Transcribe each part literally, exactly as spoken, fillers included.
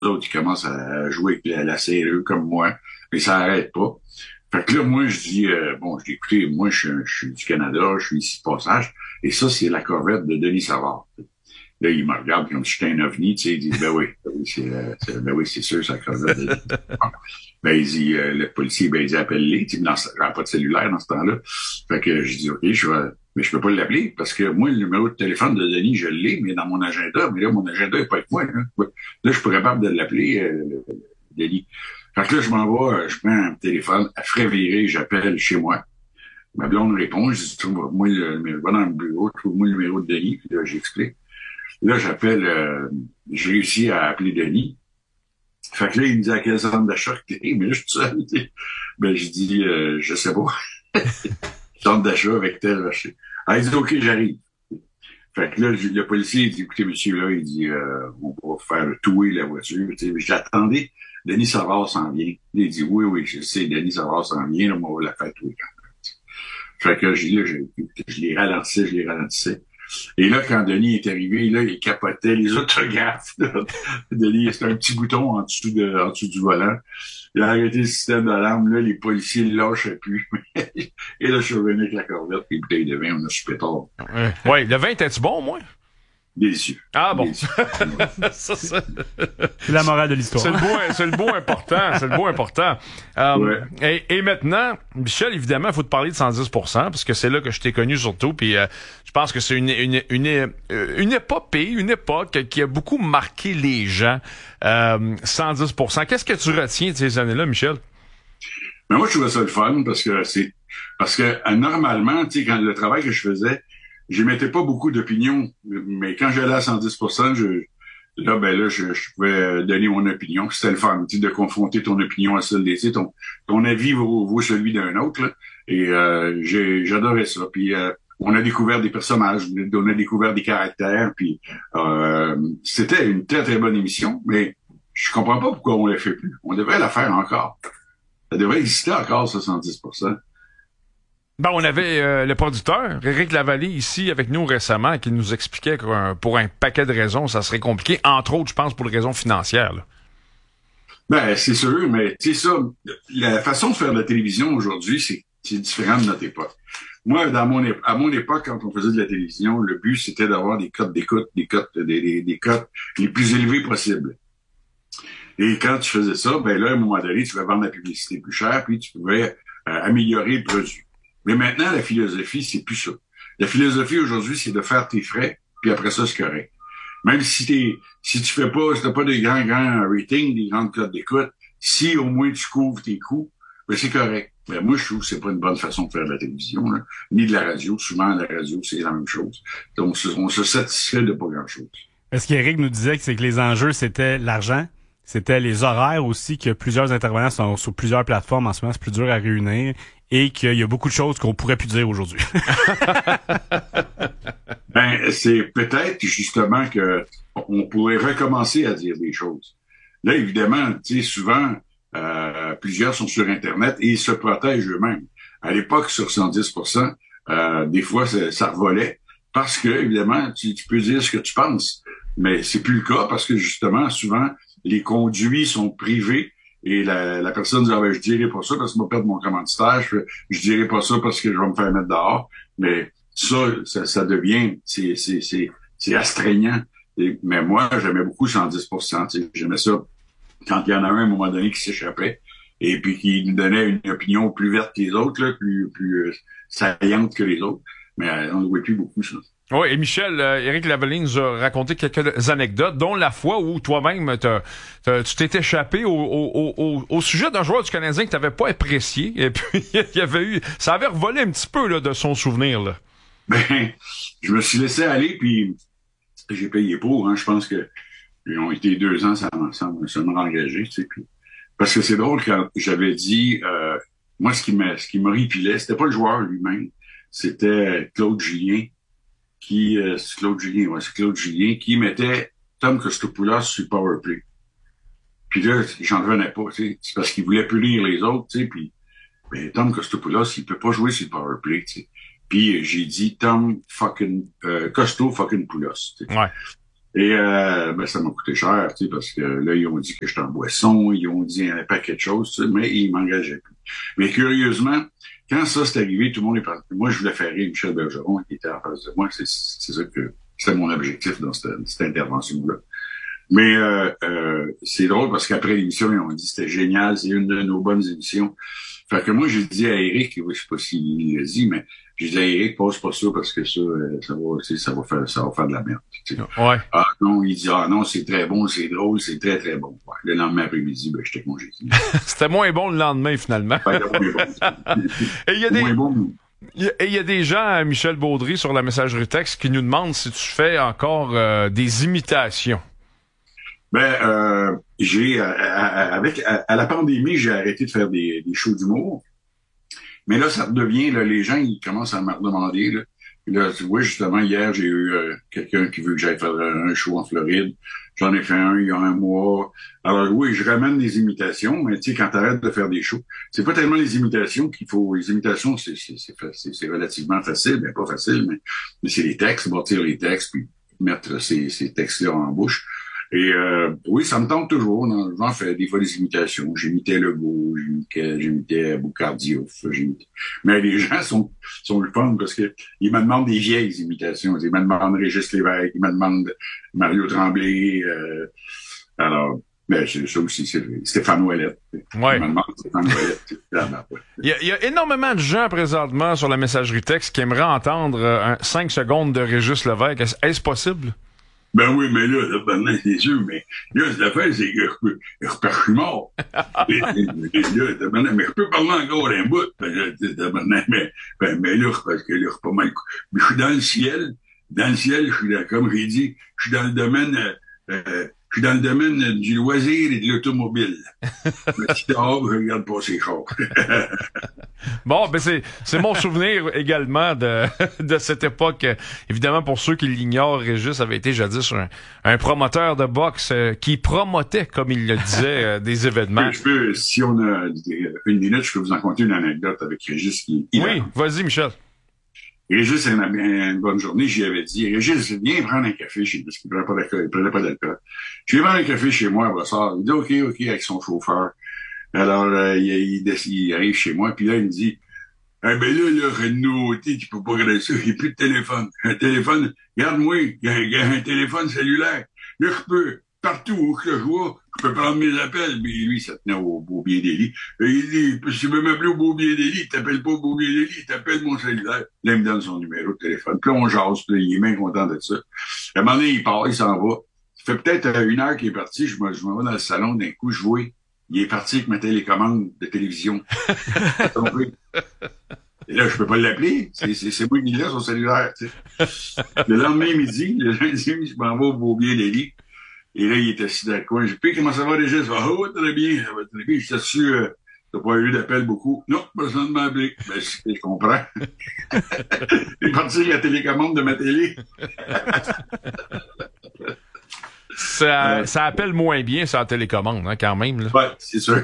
autres, ils commencent à jouer avec la, la C R E comme moi, mais ça arrête pas. Fait que là, moi, je dis, euh, bon, je dis, écoutez, moi, je, je suis du Canada, je suis ici de passage, et ça, c'est la corvette de Denis Savard. Là, il me regarde comme si j'étais un ovni, tu sais, il dit, ben oui, ben oui, c'est, euh, c'est, ben oui, c'est sûr, c'est la corvette de Denis Savard. Ben, il dit, euh, le policier, ben, il dit, appelle-les, tu sais, dans, j'avais pas de cellulaire dans ce temps-là. Fait que je dis, OK, je vais, mais je peux pas l'appeler, parce que moi, le numéro de téléphone de Denis, je l'ai, mais dans mon agenda, mais là, mon agenda est pas avec moi, hein. Là, je suis pas capable de l'appeler, euh, Denis. Fait que là, je m'en vais, je prends un téléphone, à frais virer, j'appelle chez moi. Ma blonde répond, je dis, trouve-moi le numéro, va dans le bureau, trouve-moi le numéro de Denis, puis là, j'explique. Là, j'appelle, euh, j'ai réussi à appeler Denis. Fait que là, il me dit à quel centre d'achat que t'es, mais là, je suis seul, tu sais. Ben, je dis, euh, je sais pas. Centre d'achat avec tel acheté. Ah, il dit, OK, j'arrive. Fait que là, le policier, il dit, écoutez, monsieur, là, il dit, euh, on va faire touer la voiture, tu sais. Mais j'attendais, Denis Savard s'en vient. Il dit, oui, oui, je sais, Denis Savard s'en vient, là, on va la faire touer quand même. Fait que je, là, je, je les ralentissais, je les ralentissais. Et là, quand Denis est arrivé, là, il capotait les autographes. Là. Denis, c'était un petit bouton en dessous de, en dessous du volant. Il a arrêté le système d'alarme, là, les policiers ne lâchaient plus. Et là, je suis revenu avec la corvette, puis bouteille de vin, on a super tard. Ouais, ouais, le vin était-tu bon, au moins? Délicieux. Ah bon. Délicieux. ça, ça... C'est la morale de l'histoire. C'est le beau, c'est le beau important. C'est le beau important. Euh, ouais. et, et maintenant, Michel, évidemment, il faut te parler de cent dix pour cent parce que c'est là que je t'ai connu surtout. Puis euh, je pense que c'est une, une, une, une épopée, une époque qui a beaucoup marqué les gens. Euh, cent dix pour cent. Qu'est-ce que tu retiens de ces années-là, Michel? Mais moi, je trouvais ça le fun parce que c'est parce que euh, normalement, tu sais, quand le travail que je faisais, je mettais pas beaucoup d'opinions, mais quand j'allais à cent dix pour cent, je, là, ben là, je, je pouvais donner mon opinion. C'était le fun, tu sais, de confronter ton opinion à celle des, tu sais, ton, ton avis vaut, vaut celui d'un autre, là. Et euh, j'ai, j'adorais ça. Puis euh, on a découvert des personnages, on a découvert des caractères. Puis euh, c'était une très très bonne émission, mais je comprends pas pourquoi on la fait plus. On devrait la faire encore. Ça devrait exister encore, soixante-dix pour cent. Ben, on avait euh, le producteur, Éric Lavallée, ici avec nous récemment, qui nous expliquait que euh, pour un paquet de raisons, ça serait compliqué, entre autres, je pense, pour les raisons financières. Là. Ben, c'est sûr, mais tu sais ça, la façon de faire de la télévision aujourd'hui, c'est, c'est différent de notre époque. Moi, dans mon é- à mon époque, quand on faisait de la télévision, le but, c'était d'avoir des cotes d'écoute, des cotes, des, des, des cotes les plus élevées possibles. Et quand tu faisais ça, ben là, à un moment donné, tu pouvais vendre la publicité plus chère, puis tu pouvais euh, améliorer le produit. Mais maintenant, la philosophie, c'est plus ça. La philosophie aujourd'hui, c'est de faire tes frais, puis après ça, c'est correct. Même si t'es, si tu fais pas, si t'as pas des grands, grands ratings, des grandes cotes d'écoute, si au moins tu couvres tes coûts, ben c'est correct. Ben moi, je trouve que c'est pas une bonne façon de faire de la télévision, là, ni de la radio. Souvent, la radio, c'est la même chose. Donc, on se satisfait de pas grand-chose. Ce qu'Éric nous disait, c'est que les enjeux, c'était l'argent, c'était les horaires aussi, que plusieurs intervenants sont sur plusieurs plateformes en ce moment, c'est plus dur à réunir, et qu'il y a beaucoup de choses qu'on pourrait plus dire aujourd'hui. Ben, c'est peut-être justement que on pourrait recommencer à dire des choses. Là, évidemment, tu sais, souvent, euh, plusieurs sont sur Internet et ils se protègent eux-mêmes. À l'époque, sur cent dix pour cent, euh, des fois, ça, ça revolait parce que, évidemment, tu, tu peux dire ce que tu penses. Mais c'est plus le cas parce que, justement, souvent, les conduits sont privés. Et la, la personne dit, ah ben, je dirai pas ça parce que je vais perdre mon commanditaire, je, je dirai pas ça parce que je vais me faire mettre dehors. Mais ça, ça, ça devient, c'est, c'est, c'est, c'est astreignant. Et, mais moi, j'aimais beaucoup cent dix pour cent. J'aimais ça quand il y en a un à un moment donné qui s'échappait et puis qui nous donnait une opinion plus verte que les autres, là, plus, plus euh, saillante que les autres. Mais euh, on ne voit plus beaucoup ça. Oui, et Michel, euh, Éric Lavallée nous a raconté quelques anecdotes, dont la fois où toi-même, t'as, t'as, tu t'es échappé au, au, au, au sujet d'un joueur du Canadien que t'avais pas apprécié, et puis il y avait eu, ça avait revolé un petit peu là de son souvenir là. Ben, je me suis laissé aller, puis j'ai payé pour. Hein, je pense que ils ont été deux ans sans, sans, sans me rengager, tu sais. Puis, parce que c'est drôle quand j'avais dit, euh, moi ce qui me, ce qui m'horripilait, c'était pas le joueur lui-même, c'était Claude Julien. qui euh, c'est Claude Julien, ouais, c'est Claude Julien qui mettait Tom Kostopoulos sur le powerplay. Puis là, j'en revenais pas, tu sais, c'est parce qu'il voulait punir les autres, tu sais, puis ben, Tom Kostopoulos, il peut pas jouer sur le powerplay, tu sais. Puis j'ai dit Tom fucking euh, Costo fucking Poulos. Tu sais. Ouais. Et euh, ben, ça m'a coûté cher, tu sais, parce que là, ils ont dit que j'étais en boisson, ils ont dit un paquet de choses, tu sais, mais ils m'engageaient plus. Mais curieusement, quand ça s'est arrivé, tout le monde est parti. Moi, je voulais faire rire Michel Bergeron, qui était en face de moi. C'est, c'est ça que c'était mon objectif dans cette, cette intervention-là. Mais euh, euh, c'est drôle parce qu'après l'émission, ils ont dit c'était génial, c'est une de nos bonnes émissions. Fait que moi, j'ai dit à Eric, je sais pas s'il l'a dit, mais j'ai dit à Eric, passe pas ça parce que ça, ça va, tu sais, ça va faire, ça va faire de la merde. Tu sais. Ouais. Ah non, il dit ah non, c'est très bon, c'est drôle, c'est très très bon. Ouais. Le lendemain après-midi, ben j'étais congédié. C'était moins bon le lendemain finalement. Ouais, moins bon. Et il y a des. Moins bon. Et il y a des gens, Michel Baudry, sur la messagerie texte, qui nous demandent si tu fais encore euh, des imitations. Ben, euh, j'ai, euh, avec, à, à la pandémie, j'ai arrêté de faire des, des shows d'humour. Mais là, ça devient, là, les gens, ils commencent à me demander, là. Puis là, tu vois, justement, hier, j'ai eu euh, quelqu'un qui veut que j'aille faire un show en Floride. J'en ai fait un il y a un mois. Alors oui, je ramène des imitations, mais tu sais, quand t'arrêtes de faire des shows, c'est pas tellement les imitations qu'il faut. Les imitations, c'est, c'est, c'est, c'est, c'est relativement facile, mais pas facile, mais, mais c'est les textes, bâtir les textes, puis mettre ces, ces textes-là en bouche. Et euh, oui, ça me tente toujours. Non, j'en fais des fois des imitations. J'imitais Legault, j'imitais, j'imitais Boucardiouf. J'imitais... Mais les gens sont sont le fun parce que ils me demandent des vieilles imitations. Ils me demandent Régis Lévesque, ils me demandent Mario Tremblay. Euh, alors, mais c'est ça aussi, c'est Stéphane Ouellette. Ouais. Ils me demandent Stéphane Ouellette. Il y, a, il y a énormément de gens présentement sur la messagerie texte qui aimeraient entendre un, cinq secondes de Régis Lévesque. Est-ce, est-ce possible? Ben oui, mais là, là maintenant, c'est sûr, mais là, l'affaire, c'est que je peux, je suis mort. et, et, et là, mais je peux parler encore un bout, mais, mais, ben, mais là, parce que là, je suis pas mal, mais je suis dans le ciel, dans le ciel, je suis dans, comme j'ai dit, je suis dans le domaine, euh, je suis dans le domaine du loisir et de l'automobile. Mais si dehors, je regarde pas ces chars. Bon, ben c'est c'est mon souvenir également de de cette époque. Évidemment, pour ceux qui l'ignorent, Régis avait été jadis un, un promoteur de boxe euh, qui promotait, comme il le disait, euh, des événements. Je peux, si on a une minute, je peux vous en conter une anecdote avec Régis qui est Oui, vas-y, Michel. Régis, une, une bonne journée, j'y avais dit, Régis, viens prendre un café chez nous, parce qu'il prenait pas d'alcool, il prenait pas d'alcool. Je viens prendre un café chez moi, à Brossard. Il dit, OK, OK, avec son chauffeur. Alors, euh, il, il, il arrive chez moi, puis là, il me dit, ah, ben là, là, Renaud, tu peux pas regarder ça, il n'y a plus de téléphone. Un téléphone, regarde-moi, il y, a, il y a un téléphone cellulaire. Là, je peux, partout où je vois, je peux prendre mes appels. Mais lui, ça tenait au Beaubien-Délis. Et il dit, si tu veux m'appeler au Beaubien-Délis, t'appelles pas au Beaubien-Délis, t'appelles mon cellulaire. Là, il me donne son numéro de téléphone. Puis là, on jase, puis là, il est bien content de ça. À un moment donné, il part, il s'en va. Ça fait peut-être une heure qu'il est parti, je me, je me vais dans le salon, d'un coup, je vois, il est parti avec ma télécommande de télévision. Et là, je peux pas l'appeler. C'est, c'est, c'est moi qui l'ai, son cellulaire, tu sais. Le lendemain midi, le lundi, je m'en vais au Beaubien-Délis. Et là, il est assis dans le coin. J'ai dit, comment ça va déjà? Ça va, oh, très bien, ça va très bien. Je suis assis, euh, t'as pas eu d'appel beaucoup. Non, personne ne m'a appelé. Ben, je comprends. Il est parti avec la télécommande de ma télé. Ça, euh, ça appelle moins bien ça, la télécommande, hein, quand même. Là. Ouais, c'est sûr.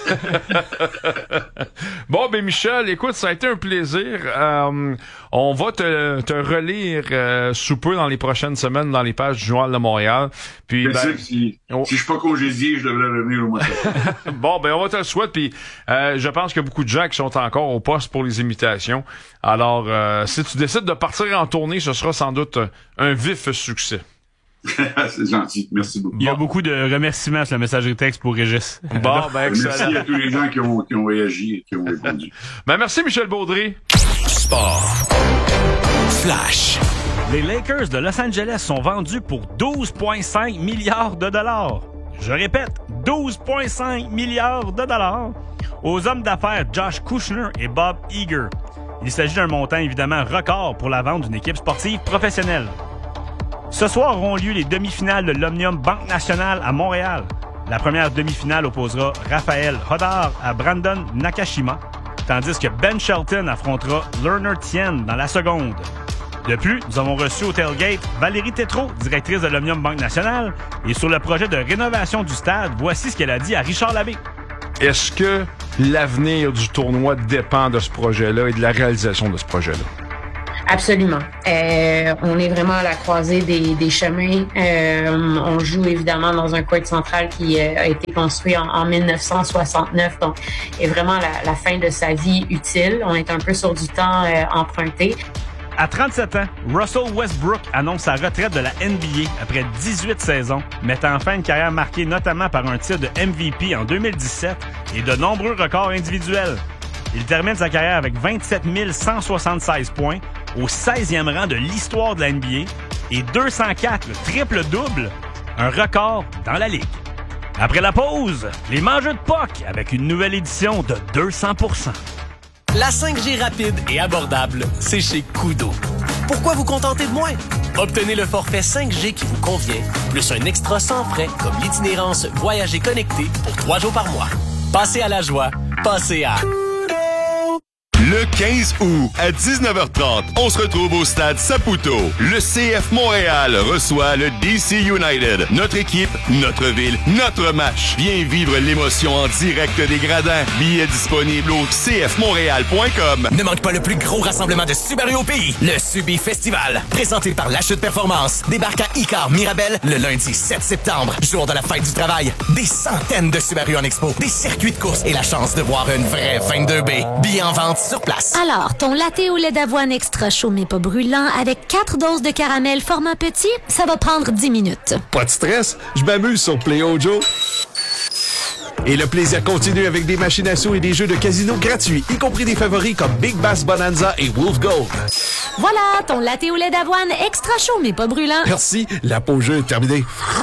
Bon, ben Michel, écoute, ça a été un plaisir. Euh, on va te, te relire euh, sous peu dans les prochaines semaines dans les pages du Journal de Montréal. Puis, ben, ben, si, on... si je suis pas congédié, je devrais revenir au mois de Bon, ben on va te le souhaiter. Puis, euh, je pense qu'il y a beaucoup de gens qui sont encore au poste pour les imitations. Alors, euh, si tu décides de partir en tournée, ce sera sans doute un vif succès. C'est gentil, merci beaucoup. Il y a beaucoup de remerciements sur la messagerie texte pour Régis. Bon, ben excellent. Merci à tous les gens qui ont, qui ont réagi et qui ont répondu. Ben merci Michel Baudry. Sport. Flash. Les Lakers de Los Angeles sont vendus pour douze virgule cinq milliards de dollars. Je répète, douze virgule cinq milliards de dollars aux hommes d'affaires Josh Kushner et Bob Iger. Il s'agit d'un montant évidemment record pour la vente d'une équipe sportive professionnelle. Ce soir auront lieu les demi-finales de l'Omnium Banque Nationale à Montréal. La première demi-finale opposera Raphaël Hodar à Brandon Nakashima, tandis que Ben Shelton affrontera Lerner Tien dans la seconde. De plus, nous avons reçu au tailgate Valérie Tétrault, directrice de l'Omnium Banque Nationale, et sur le projet de rénovation du stade, voici ce qu'elle a dit à Richard Labbé. Est-ce que l'avenir du tournoi dépend de ce projet-là et de la réalisation de ce projet-là? Absolument. Euh, on est vraiment à la croisée des, des chemins. Euh, on joue évidemment dans un court central qui euh, a été construit en, en dix-neuf cent soixante-neuf, donc est vraiment la, la fin de sa vie utile. On est un peu sur du temps euh, emprunté. À trente-sept ans, Russell Westbrook annonce sa retraite de la N B A après dix-huit saisons, mettant fin à une carrière marquée notamment par un titre de M V P en deux mille dix-sept et de nombreux records individuels. Il termine sa carrière avec vingt-sept mille cent soixante-seize points, au seizième rang de l'histoire de la N B A, et deux cent quatre, le triple-double, un record dans la Ligue. Après la pause, les mangeux de P O C avec une nouvelle édition de deux cents pour cent. La cinq G rapide et abordable, c'est chez Koodo. Pourquoi vous contenter de moins? Obtenez le forfait cinq G qui vous convient, plus un extra sans frais comme l'itinérance Voyager connecté pour trois jours par mois. Passez à la joie, passez à... Le quinze août, à dix-neuf heures trente, on se retrouve au stade Saputo. Le C F Montréal reçoit le D C United. Notre équipe, notre ville, notre match. Viens vivre l'émotion en direct des gradins. Billets disponibles au c f montréal point com. Ne manque pas le plus gros rassemblement de Subaru au pays, le Subi Festival. Présenté par La Chute Performance. Débarque à Icar Mirabel le lundi sept septembre, jour de la fête du travail. Des centaines de Subaru en expo, des circuits de course et la chance de voir une vraie vingt-deux B. Billets en vente sur place. Alors, ton latte au lait d'avoine extra chaud mais pas brûlant avec quatre doses de caramel format petit, ça va prendre dix minutes. Pas de stress, je m'amuse sur Play-O Joe. Et le plaisir continue avec des machines à sous et des jeux de casino gratuits, y compris des favoris comme Big Bass Bonanza et Wolf Gold. Voilà, ton latte au lait d'avoine extra chaud mais pas brûlant. Merci, la pause jeu est terminée.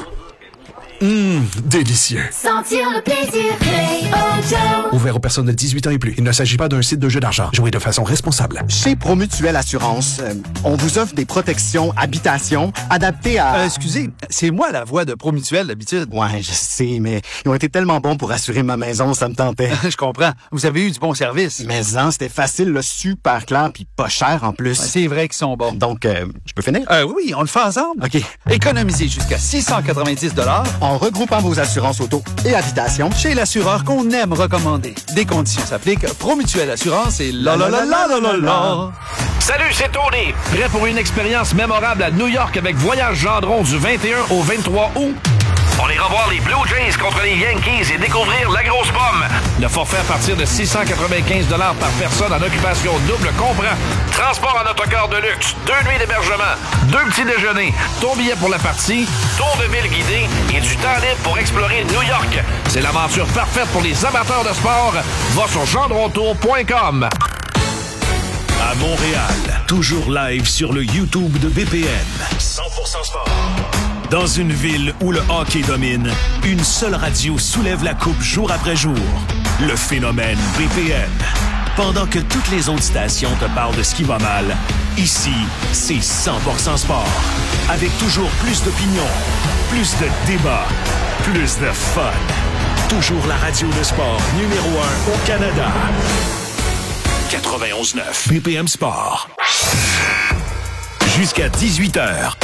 Hum, délicieux. Sentir le plaisir, Play-O Joe. Ouvert aux personnes de dix-huit ans et plus. Il ne s'agit pas d'un site de jeu d'argent. Jouez de façon responsable. Chez Promutuelle Assurance, euh, on vous offre des protections habitation adaptées à... Euh, excusez, c'est moi la voix de Promutuelle d'habitude. Ouais, je sais, mais ils ont été tellement bons pour assurer ma maison, ça me tentait. Je comprends. Vous avez eu du bon service. Mais non, c'était facile, là, super clair, puis pas cher en plus. Ouais, c'est vrai qu'ils sont bons. Donc, euh, je peux finir? Euh, oui, on le fait ensemble. OK. Économisez jusqu'à six cent quatre-vingt-dix dollars en regroupant vos assurances auto et habitation chez l'assureur qu'on aime recommander. Des conditions s'appliquent. Promutuelle Assurance et la la la la la la la. Salut, c'est Tony. Prêt pour une expérience mémorable à New York avec Voyage Gendron du vingt et un au vingt-trois août? On ira voir les Blue Jays contre les Yankees et découvrir la grosse pomme. Le forfait à partir de six cent quatre-vingt-quinze dollars par personne en occupation double comprend transport en autocar de luxe, deux nuits d'hébergement, deux petits déjeuners, ton billet pour la partie, tour de ville guidé et du temps libre pour explorer New York. C'est l'aventure parfaite pour les amateurs de sport. Va sur gendrontour point com. À Montréal, toujours live sur le YouTube de B P M. cent pour cent sport. Dans une ville où le hockey domine, une seule radio soulève la coupe jour après jour. Le phénomène B P M. Pendant que toutes les autres stations te parlent de ce qui va mal, ici, c'est cent pour cent sport. Avec toujours plus d'opinions, plus de débats, plus de fun. Toujours la radio de sport numéro un au Canada. quatre-vingt-onze neuf B P M Sport. Jusqu'à dix-huit heures.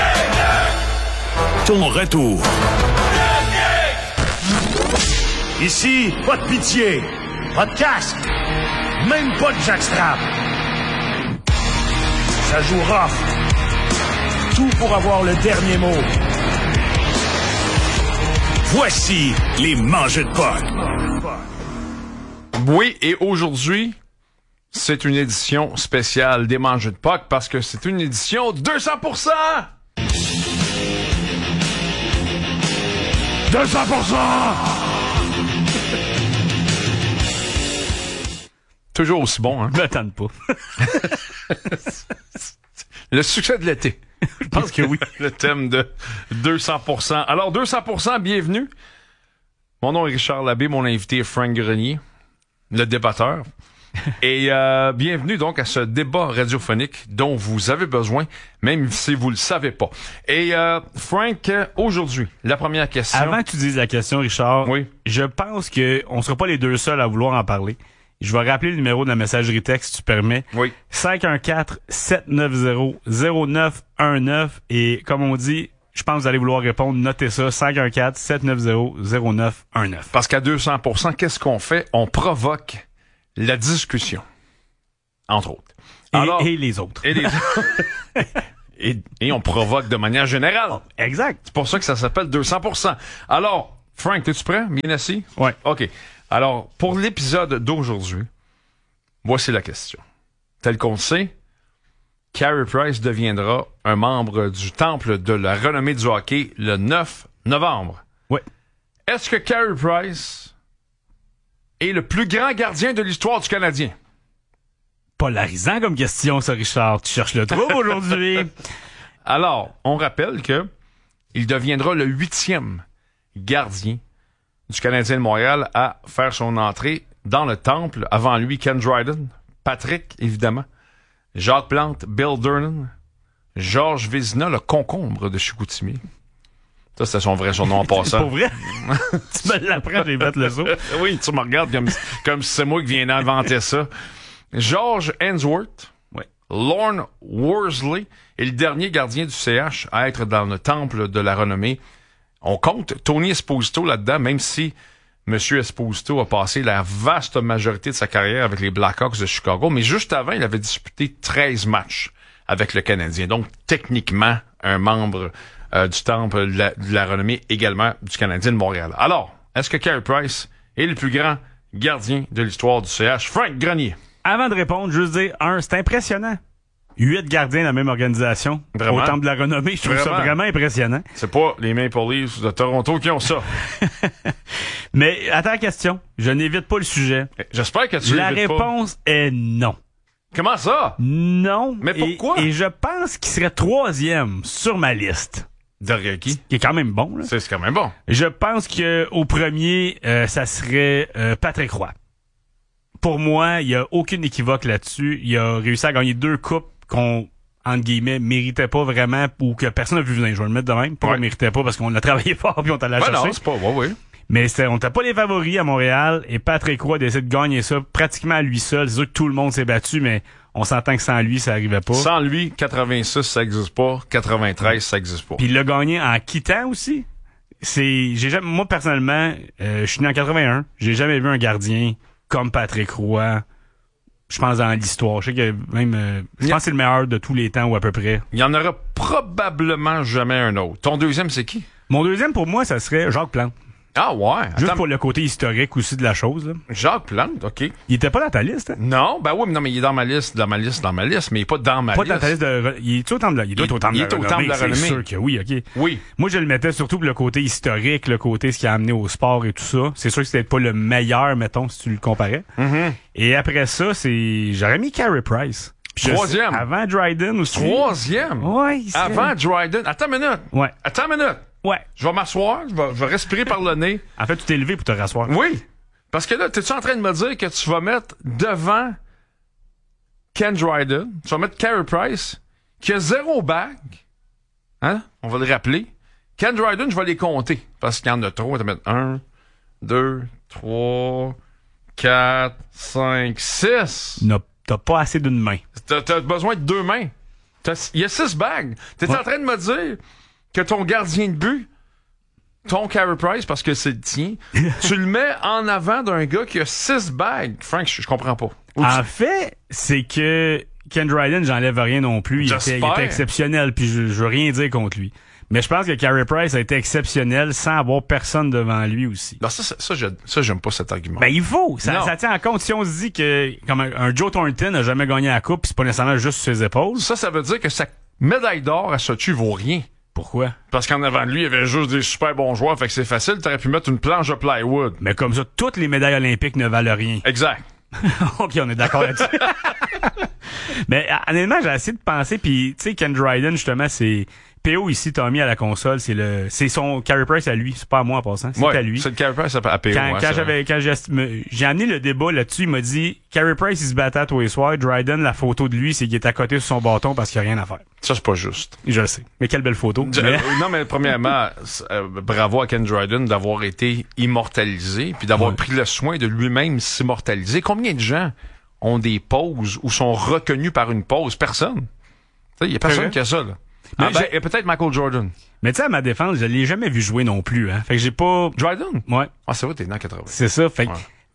Ton retour. Ici, pas de pitié, pas de casque, même pas de jackstrap. Ça joue rough. Tout pour avoir le dernier mot. Voici les mangeux de P O C. Oui, et aujourd'hui, c'est une édition spéciale des mangeux de P O C parce que c'est une édition deux cents pour cent! deux cents pour cent! Toujours aussi bon, hein? Je m'attends pas. Le succès de l'été. Je pense que oui. Le thème de deux cents pour cent. Alors, deux cents pour cent, bienvenue. Mon nom est Richard Labbé, mon invité est Frank Grenier, le débatteur. Et euh, bienvenue donc à ce débat radiophonique dont vous avez besoin, même si vous le savez pas. Et euh, Frank, aujourd'hui, la première question. Avant que tu dises la question, Richard, oui. Je pense que on sera pas les deux seuls à vouloir en parler. Je vais rappeler le numéro de la messagerie texte, si tu permets. Oui. cinq un quatre, sept neuf zéro, zéro neuf un neuf. Et comme on dit, je pense que vous allez vouloir répondre. Notez ça, cinq un quatre, sept neuf zéro, zéro neuf un neuf. Parce qu'à deux cents pour cent, qu'est-ce qu'on fait? On provoque la discussion, entre autres. Et, Alors, et les autres. Et les et, et on provoque de manière générale. Oh, exact. C'est pour ça que ça s'appelle deux cents pour cent. Alors, Frank, es-tu prêt? Bien assis? Oui. OK. Alors, pour l'épisode d'aujourd'hui, voici la question. Tel qu'on le sait, Carey Price deviendra un membre du Temple de la renommée du hockey le neuf novembre. Oui. Est-ce que Carey Price est le plus grand gardien de l'histoire du Canadien? Polarisant comme question, ça, Richard. Tu cherches le trouble aujourd'hui. Alors, on rappelle que il deviendra le huitième gardien du Canadien de Montréal à faire son entrée dans le temple. Avant lui, Ken Dryden, Patrick, évidemment, Jacques Plante, Bill Durnan, Georges Vézina, le concombre de Chicoutimi. Ça, c'est son vrai surnom en passant. Pour vrai? Tu me l'apprends, j'ai fait le saut. Oui, tu me regardes comme, comme si c'est moi qui viens d'inventer ça. George Ainsworth, oui. Lorne Worsley et le dernier gardien du C H à être dans le temple de la renommée. On compte Tony Esposito là-dedans, même si M. Esposito a passé la vaste majorité de sa carrière avec les Blackhawks de Chicago, mais juste avant, il avait disputé treize matchs avec le Canadien. Donc, techniquement, un membre euh, du temple de la, de la renommée également du Canadien de Montréal. Alors, est-ce que Carey Price est le plus grand gardien de l'histoire du C H? Frank Grenier. Avant de répondre, juste dire, un, c'est impressionnant. Huit gardiens dans la même organisation. Vraiment? Au Temple de la renommée, je trouve vraiment. ça vraiment impressionnant. C'est pas les Maple Leafs de Toronto qui ont ça. Mais, à ta question, je n'évite pas le sujet. J'espère que tu La l'évites pas. La réponse est non. Comment ça? Non. Mais pourquoi? Et, et je pense qu'il serait troisième sur ma liste. Derrière qui? Qui est quand même bon, là. C'est, c'est quand même bon. Je pense que au premier, euh, ça serait euh, Patrick Roy. Pour moi, il y a aucune équivoque là-dessus. Il a réussi à gagner deux coupes qu'on, entre guillemets, méritait pas vraiment ou que personne n'a vu venir. Je vais le mettre de même. Pas ouais. qu'on méritait pas parce qu'on a travaillé fort puis on t'a la ben chercher. Non, c'est pas, ouais, ouais. Mais c'est, on t'a pas les favoris à Montréal et Patrick Roy décide de gagner ça pratiquement à lui seul. C'est sûr que tout le monde s'est battu, mais on s'entend que sans lui, ça arrivait pas. Sans lui, quatre-vingt-six, ça existe pas. quatre-vingt-treize, ça existe pas. Puis il l'a gagné en quittant aussi. C'est, j'ai jamais, moi personnellement, euh, je suis né en quatre-vingt-un. J'ai jamais vu un gardien comme Patrick Roy. Je pense dans l'histoire. Je sais que même, euh, je pense que c'est le meilleur de tous les temps ou à peu près. Il y en aura probablement jamais un autre. Ton deuxième, c'est qui? Mon deuxième, pour moi, ça serait Jacques Plante. Ah ouais? Juste Attends, pour le côté historique aussi de la chose, là. Jacques Plante, OK. Il était pas dans ta liste, hein? Non, ben oui, mais non, mais il est dans ma liste, dans ma liste, dans ma liste, mais il est pas dans ma pas liste. Pas dans ta liste de... Il est au temple de la... Il doit être au temple de la renommée. Il est au temple de la renommée. C'est sûr que oui, OK. Oui. Moi, je le mettais surtout pour le côté historique, le côté ce qui a amené au sport et tout ça. C'est sûr que c'était pas le meilleur, mettons, si tu le comparais. Mm-hmm. Et après ça, c'est... J'aurais mis Carey Price. Puis Troisième. Sais, avant Dryden aussi. Troisième? Ouais. Avant Dryden. Attends une minute. Ouais. Attends une minute. Ouais. Je vais m'asseoir, je vais, je vais respirer par le nez. En fait, tu t'es levé pour te rasseoir. Oui. Parce que là, t'es-tu en train de me dire que tu vas mettre devant Ken Dryden, tu vas mettre Carey Price, qui a zéro bague, hein? On va le rappeler. Ken Dryden, je vais les compter, parce qu'il y en a trop. On va mettre un, deux, trois, quatre, cinq, six. Non, t'as pas assez d'une main. T'as, t'as besoin de deux mains. Il y a six bagues. T'es ouais. en train de me dire que ton gardien de but, ton Carey Price, parce que c'est le tien, tu le mets en avant d'un gars qui a six bagues. Frank, je, je comprends pas. Oups. En fait, c'est que Ken Dryden, j'enlève rien non plus. Il était, il était exceptionnel, puis je, je veux rien dire contre lui. Mais je pense que Carey Price a été exceptionnel sans avoir personne devant lui aussi. Non, ça, ça, ça, je, ça j'aime pas cet argument. Ben, il faut. Ça, ça tient en compte. Si on se dit que comme un, un Joe Thornton n'a jamais gagné la coupe, pis c'est pas nécessairement juste sur ses épaules. Ça, ça veut dire que sa médaille d'or à Sochi vaut rien. Pourquoi? Parce qu'en avant de lui, il y avait juste des super bons joueurs, fait que c'est facile, t'aurais pu mettre une planche de plywood. Mais comme ça, toutes les médailles olympiques ne valent rien. Exact. OK, on est d'accord là-dessus. Mais honnêtement, j'ai essayé de penser, puis tu sais, Ken Dryden, justement, c'est... P O ici, Tommy à la console, c'est le, c'est son Carey Price à lui, c'est pas à moi en passant, c'est ouais, à lui. C'est le Carey Price à P O. Quand, ouais, quand j'avais, quand j'ai, j'ai amené le débat là-dessus, il m'a dit, Carey Price il se battait tous les soirs, Dryden, la photo de lui, c'est qu'il est à côté sur son bâton parce qu'il y a rien à faire. Ça c'est pas juste. Je le sais. Mais quelle belle photo. D- mais... non mais premièrement, euh, bravo à Ken Dryden d'avoir été immortalisé, puis d'avoir ouais. pris le soin de lui-même s'immortaliser. Combien de gens ont des poses ou sont reconnus par une pose? Personne. Il y a personne qui a ça là. Ah ben, et peut-être Michael Jordan. Mais tu sais, à ma défense, je l'ai jamais vu jouer non plus, hein. Fait que j'ai pas... Jordan? Ouais. Ah, c'est vrai, t'es né en quatre-vingts. C'est ça. Fait que, ouais.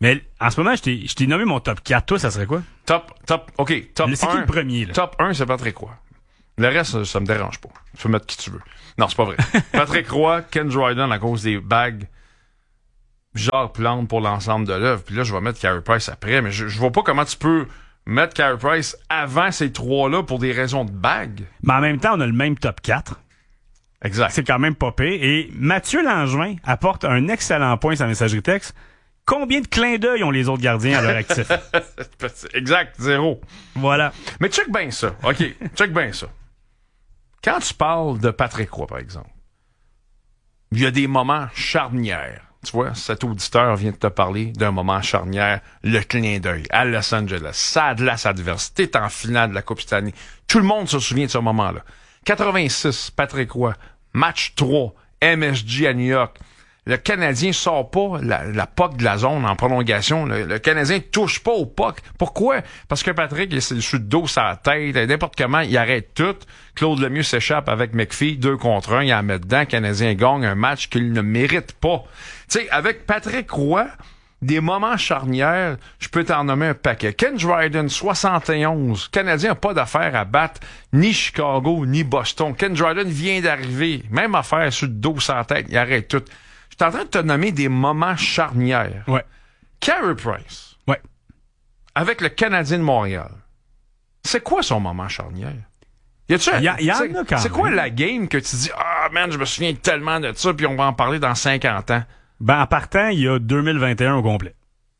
Mais en ce moment, je t'ai, je t'ai nommé mon top quatre. Toi, ça serait quoi? Top, top, OK, top C'est un. qui le premier, là? Top un, c'est Patrick Roy. Le reste, ça, ça me dérange pas. Tu peux mettre qui tu veux. Non, c'est pas vrai. Patrick Roy, Ken Dryden à cause des bagues, Jacques Plante pour l'ensemble de l'œuvre. Puis là, je vais mettre Carey Price après, mais je, je vois pas comment tu peux mettre Carey Price avant ces trois-là pour des raisons de bagues. Mais en même temps, on a le même top quatre. Exact. C'est quand même pas pire. Et Mathieu Langevin apporte un excellent point sur la messagerie texte. Combien de clins d'œil ont les autres gardiens à leur actif? Exact, zéro. Voilà. Mais check bien ça. OK, check bien ça. Quand tu parles de Patrick Roy, par exemple, il y a des moments charnières. Tu vois, cet auditeur vient de te parler d'un moment charnière, le clin d'œil à Los Angeles. Ça a de la adverse. T'es en finale de la Coupe Stanley. Tout le monde se souvient de ce moment-là. quatre-vingt-six, Patrick Roy, match trois, M S G à New York. Le Canadien sort pas la, la puck de la zone en prolongation. Le, le Canadien touche pas au puck. Pourquoi? Parce que Patrick, il est sur le dos, sur la tête, n'importe comment, il arrête tout. Claude Lemieux s'échappe avec McPhee, deux contre un, il en met dedans. Le Canadien gagne un match qu'il ne mérite pas. Tu sais, avec Patrick Roy, des moments charnières, je peux t'en nommer un paquet. Ken Dryden, soixante et onze. Le Canadien n'a pas d'affaire à battre ni Chicago, ni Boston. Ken Dryden vient d'arriver. Même affaire sur le dos, sur la tête, il arrête tout. Je suis en train de te nommer des moments charnières. Ouais. Carey Price. Ouais. Avec le Canadien de Montréal. C'est quoi son moment charnière? Y a-tu Il y, a, y en c'est, a quand c'est même. quoi la game que tu dis, ah, man, je me souviens tellement de ça, puis on va en parler dans cinquante ans? Ben, en partant, il y a deux mille vingt et un au complet.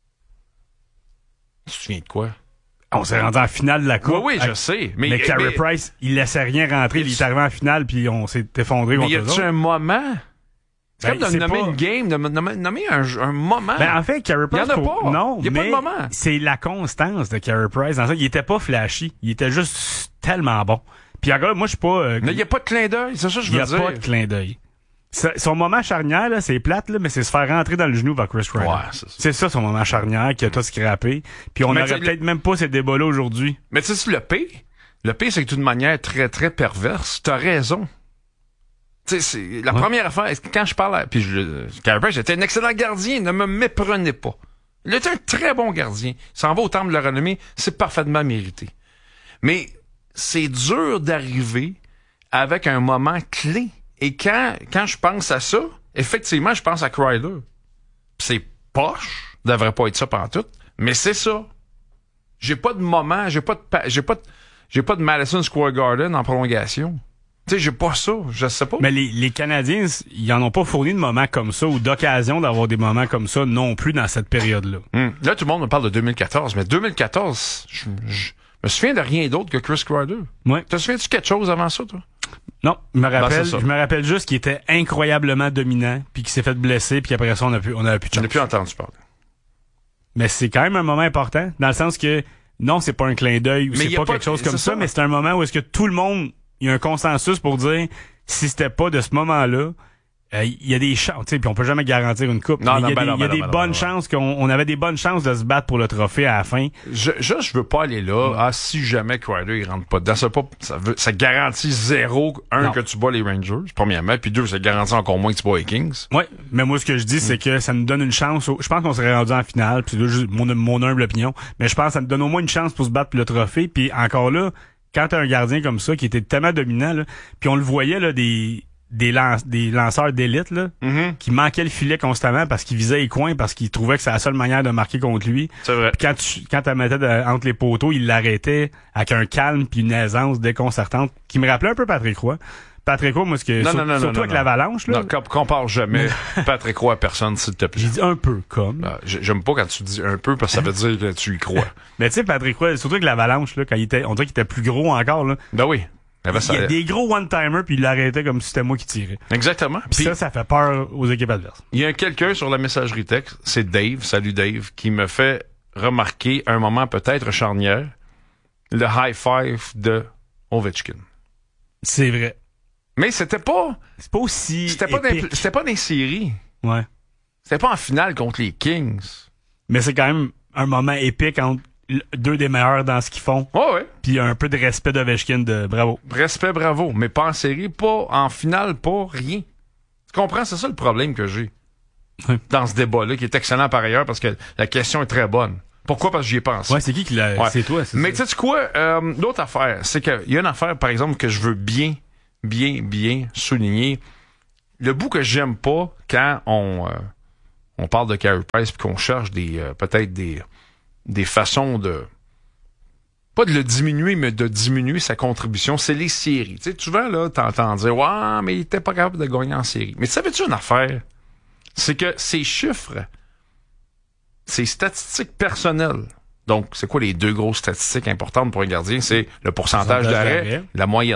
Tu te souviens de quoi? On s'est rendu en finale de la Coupe. Oui, oui, je sais. Mais, mais Carey mais, Price, il laissait rien rentrer. Il est arrivé en finale, puis on s'est effondré mais contre y eux a-tu autres. un moment? C'est Ben, comme de c'est nommer pas... une game, de nommer, nommer un, un moment. Ben, en fait, Carey Price... Il y en a faut... pas. Non, il y a mais pas de moment. c'est la constance de Carey Price. Dans ça, il était pas flashy. Il était juste tellement bon. Puis encore, moi, je suis pas... Euh... Mais il y a pas de clin d'œil, c'est ça que je veux dire. Il y a pas de clin d'œil. Son moment charnière, là, c'est plate, là, mais c'est se faire rentrer dans le genou par Chris Kreider. Ouais, c'est ça. C'est ça, son moment charnière, qui a tout scrappé. Puis on mais aurait peut-être le... même pas ces débats-là aujourd'hui. Mais tu sais, le pire, le pire, c'est que d'une manière très, très perverse, t'as raison. Tu sais, c'est la ouais. première affaire, quand je parle, à, puis je, Carey Price était un excellent gardien, ne me méprenez pas. Il était un très bon gardien. Il s'en va au temple de la renommée, c'est parfaitement mérité. Mais c'est dur d'arriver avec un moment clé. Et quand, quand je pense à ça, effectivement, je pense à Kreider. C'est poche, devrait pas être ça pantoute, mais c'est ça. J'ai pas de moment, j'ai pas de, j'ai pas de, j'ai pas de Madison Square Garden en prolongation. Tu sais, j'ai pas ça, je sais pas. Mais les, les Canadiens, ils en ont pas fourni de moments comme ça ou d'occasion d'avoir des moments comme ça non plus dans cette période-là. Hum. Là, tout le monde me parle de deux mille quatorze, mais deux mille quatorze, je, je me souviens de rien d'autre que Chris Kreider. Ouais. Te souviens-tu quelque chose avant ça, toi? Non, je me rappelle, ben, je me rappelle juste qu'il était incroyablement dominant, puis qu'il s'est fait blesser, puis après ça, on a pu, on a plus de chance. Je n'ai plus entendu parler. Mais c'est quand même un moment important, dans le sens que, non, c'est pas un clin d'œil, ou c'est pas, pas quelque chose comme ça, ça, mais c'est un moment où est-ce que tout le monde, il y a un consensus pour dire, si c'était pas de ce moment-là, il euh, y a des chances, tu sais, puis on peut jamais garantir une coupe. Non, il non, y a ben des, non, y a ben des non, bonnes ben chances qu'on on avait des bonnes chances de se battre pour le trophée à la fin. Je, je, je veux pas aller là. Mm. Ah, si jamais Kreider, il rentre pas dedans, ça, pas, ça, veut, ça garantit zéro, un, non. que tu bats les Rangers, premièrement, puis deux, ça garantit encore moins que tu bats les Kings. Ouais, mais moi, ce que je dis, mm. c'est que ça nous donne une chance. Au, je pense qu'on serait rendu en finale, puis là, mon, mon humble opinion, mais je pense que ça nous donne au moins une chance pour se battre pour le trophée, puis encore là, quand t'as un gardien comme ça, qui était tellement dominant, là, puis on le voyait, là, des... Des, lance, des lanceurs d'élite là, mm-hmm. qui manquaient le filet constamment parce qu'ils visaient les coins, parce qu'ils trouvaient que c'est la seule manière de marquer contre lui. C'est vrai. Puis quand tu quand tu mettais de, entre les poteaux, il l'arrêtait avec un calme puis une aisance déconcertante qui me rappelait un peu Patrick Roy. Patrick Roy, moi, ce que non, sur, non, non, surtout non, avec non. l'Avalanche là. Non, compare jamais Patrick Roy à personne, s'il te plaît. J'ai dit un peu comme. Non, j'aime pas quand tu dis un peu parce que ça veut dire que tu y crois. Mais tu sais, Patrick Roy, surtout avec l'Avalanche là, quand il était, on dirait qu'il était plus gros encore là. Ben oui. Il y a des gros one-timers, puis il l'arrêtait comme si c'était moi qui tirais. Exactement. Puis ça, ça fait peur aux équipes adverses. Il y a quelqu'un sur la messagerie texte, c'est Dave, salut Dave, qui me fait remarquer un moment peut-être charnière, le high five de Ovechkin. C'est vrai. Mais c'était pas... C'est pas aussi C'était pas, dans, c'était pas dans les séries. Ouais. C'était pas en finale contre les Kings. Mais c'est quand même un moment épique entre deux des meilleurs dans ce qu'ils font. Oh ouais. Puis un peu de respect d'Ovechkin, de bravo. Respect, bravo. Mais pas en série, pas en finale, pas rien. Tu comprends? C'est ça le problème que j'ai. oui. dans ce débat-là, qui est excellent par ailleurs, parce que la question est très bonne. Pourquoi? Parce que j'y ai pensé. Ouais, c'est qui qui l'a... Ouais. C'est toi, c'est Mais ça. tu sais quoi? Euh, l'autre affaire, c'est qu'il y a une affaire, par exemple, que je veux bien, bien, bien souligner. Le bout que j'aime pas quand on, euh, on parle de Carey Price puis qu'on cherche des euh, peut-être des, des façons de... Pas de le diminuer, mais de diminuer sa contribution, c'est les séries. Tu sais, souvent, là, t'entends dire « Ouais, mais il était pas capable de gagner en série. » Mais savais-tu une affaire? C'est que ces chiffres... Ces statistiques personnelles. Donc, c'est quoi les deux grosses statistiques importantes pour un gardien? C'est le pourcentage d'arrêt, la moyenne.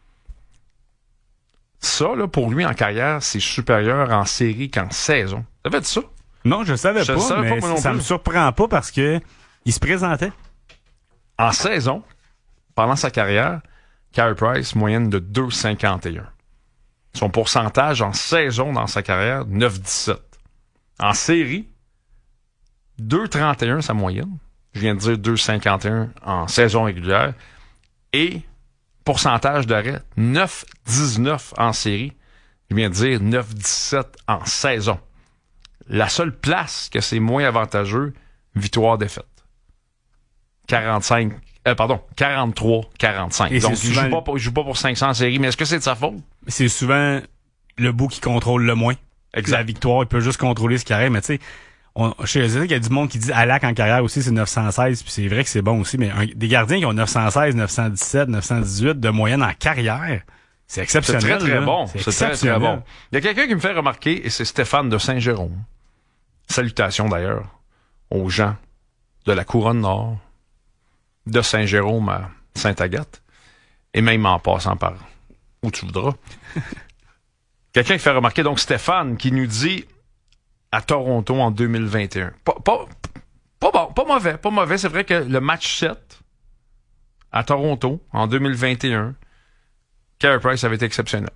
Ça, là, pour lui, en carrière, c'est supérieur en série qu'en saison. T'avais dit ça? Non, je savais je pas, savais mais pas, ça me surprend pas parce que il se présentait. En saison, pendant sa carrière, Carey Price, moyenne de deux virgule cinquante et un. Son pourcentage en saison dans sa carrière, neuf virgule dix-sept. En série, deux virgule trente et un sa moyenne. Je viens de dire deux virgule cinquante et un en saison régulière. Et pourcentage d'arrêt, neuf virgule dix-neuf en série. Je viens de dire neuf virgule dix-sept en saison. La seule place que c'est moins avantageux, victoire-défaite. quarante-cinq, euh, pardon, quarante-trois quarante-cinq. Et donc, souvent... il joue pas pour, il joue pas pour cinq cents en série, mais est-ce que c'est de sa faute? C'est souvent le bout qui contrôle le moins. Exact. La victoire, il peut juste contrôler ce carré, mais tu sais, On, je sais qu'il y a du monde qui dit Alak en carrière aussi, c'est neuf cent seize, puis c'est vrai que c'est bon aussi, mais un, des gardiens qui ont neuf cent seize, neuf cent dix-sept, neuf cent dix-huit de moyenne en carrière, c'est exceptionnel. C'est très, très là. bon. C'est, c'est très, très bon. Il y a quelqu'un qui me fait remarquer, et c'est Stéphane de Saint-Jérôme. Salutations d'ailleurs aux gens de la Couronne Nord, de Saint-Jérôme à Sainte-Agathe, et même en passant par où tu voudras. Quelqu'un qui fait remarquer, donc Stéphane, qui nous dit à Toronto en deux mille vingt et un. Pas, pas, pas bon, pas mauvais, pas mauvais. C'est vrai que le match sept à Toronto en deux mille vingt et un, Carey Price avait été exceptionnel.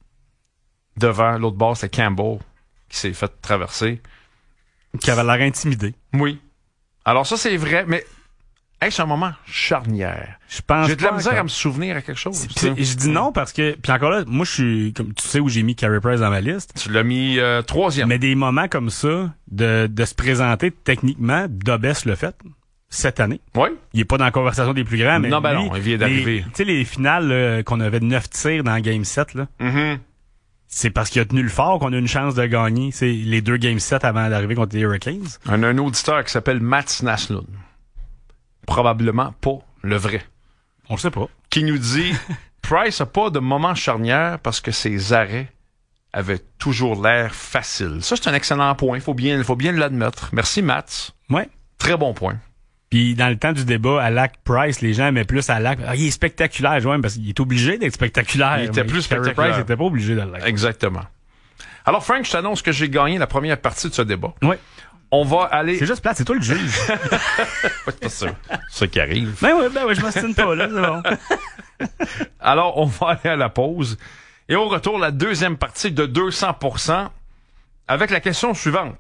Devant l'autre bord, c'était Campbell qui s'est fait traverser. Qui avait l'air intimidé. Oui. Alors ça, c'est vrai, mais hey, c'est un moment charnière. Je pense J'ai de la pas misère encore. à me souvenir à quelque chose. Pis, je dis non parce que, puis encore là, moi je suis, comme tu sais où j'ai mis Carey Price dans ma liste. Tu l'as mis euh, troisième. Mais des moments comme ça, de, de se présenter techniquement, Dobes le fait cette année. Oui. Il est pas dans la conversation des plus grands, mais non, ben lui, non, il vient d'arriver. Tu sais, les finales là, qu'on avait neuf tirs dans Game sept, là. Mm-hmm. C'est parce qu'il a tenu le fort qu'on a une chance de gagner. C'est les deux Game sept avant d'arriver contre les Hurricanes. On a un auditeur qui s'appelle Mats Naslund. Probablement pas le vrai. On le sait pas. Qui nous dit Price a pas de moment charnière parce que ses arrêts avaient toujours l'air faciles. Ça, c'est un excellent point. Il faut bien, faut bien l'admettre. Merci, Mats. Ouais. Très bon point. Puis dans le temps du débat, Alak Price, les gens aimaient plus Alak. Ah, il est spectaculaire, ouais, parce qu'il est obligé d'être spectaculaire. Il était plus spectaculaire. Price n'était pas obligé de l'être. Exactement. Alors, Frank, je t'annonce que j'ai gagné la première partie de ce débat. Oui. On va aller... C'est juste plate, c'est toi le juge. C'est pas ça. C'est ça qui arrive. Ben oui, ben oui, je m'ostine pas, là, c'est bon. Alors, on va aller à la pause. Et on retourne la deuxième partie de deux cents pour cent avec la question suivante.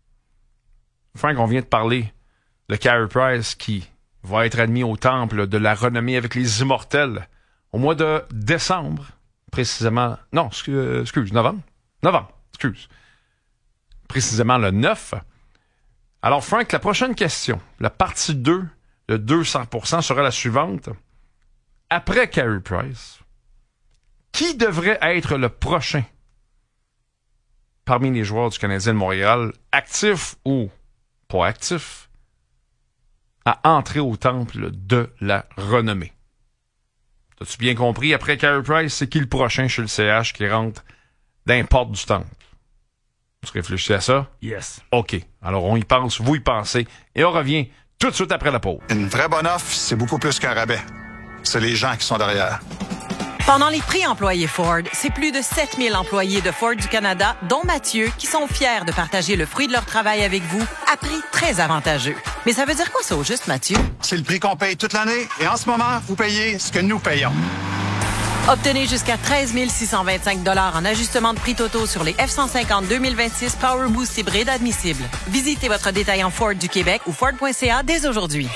Frank, on vient de parler de Carey Price qui va être admis au temple de la renommée avec les immortels au mois de décembre, précisément... Non, excuse, excuse novembre? Novembre, excuse. Précisément le neuf. Alors, Frank, la prochaine question, la partie deux de deux cents pour cent sera la suivante. Après Carey Price, qui devrait être le prochain parmi les joueurs du Canadien de Montréal, actif ou pas actif, à entrer au temple de la renommée? T'as-tu bien compris? Après Carey Price, c'est qui le prochain chez le C H qui rentre dans les portes du temple? Tu réfléchis à ça? Yes. OK. Alors, on y pense, vous y pensez, et on revient tout de suite après la pause. Une vraie bonne offre, c'est beaucoup plus qu'un rabais. C'est les gens qui sont derrière. Pendant les prix employés Ford, c'est plus de sept mille employés de Ford du Canada, dont Mathieu, qui sont fiers de partager le fruit de leur travail avec vous à prix très avantageux. Mais ça veut dire quoi ça au juste, Mathieu? C'est le prix qu'on paye toute l'année et en ce moment, vous payez ce que nous payons. Obtenez jusqu'à treize mille six cent vingt-cinq dollars en ajustement de prix totaux sur les F cent cinquante deux mille vingt-six Power Boost hybrides admissibles. Visitez votre détaillant Ford du Québec ou Ford point C A dès aujourd'hui.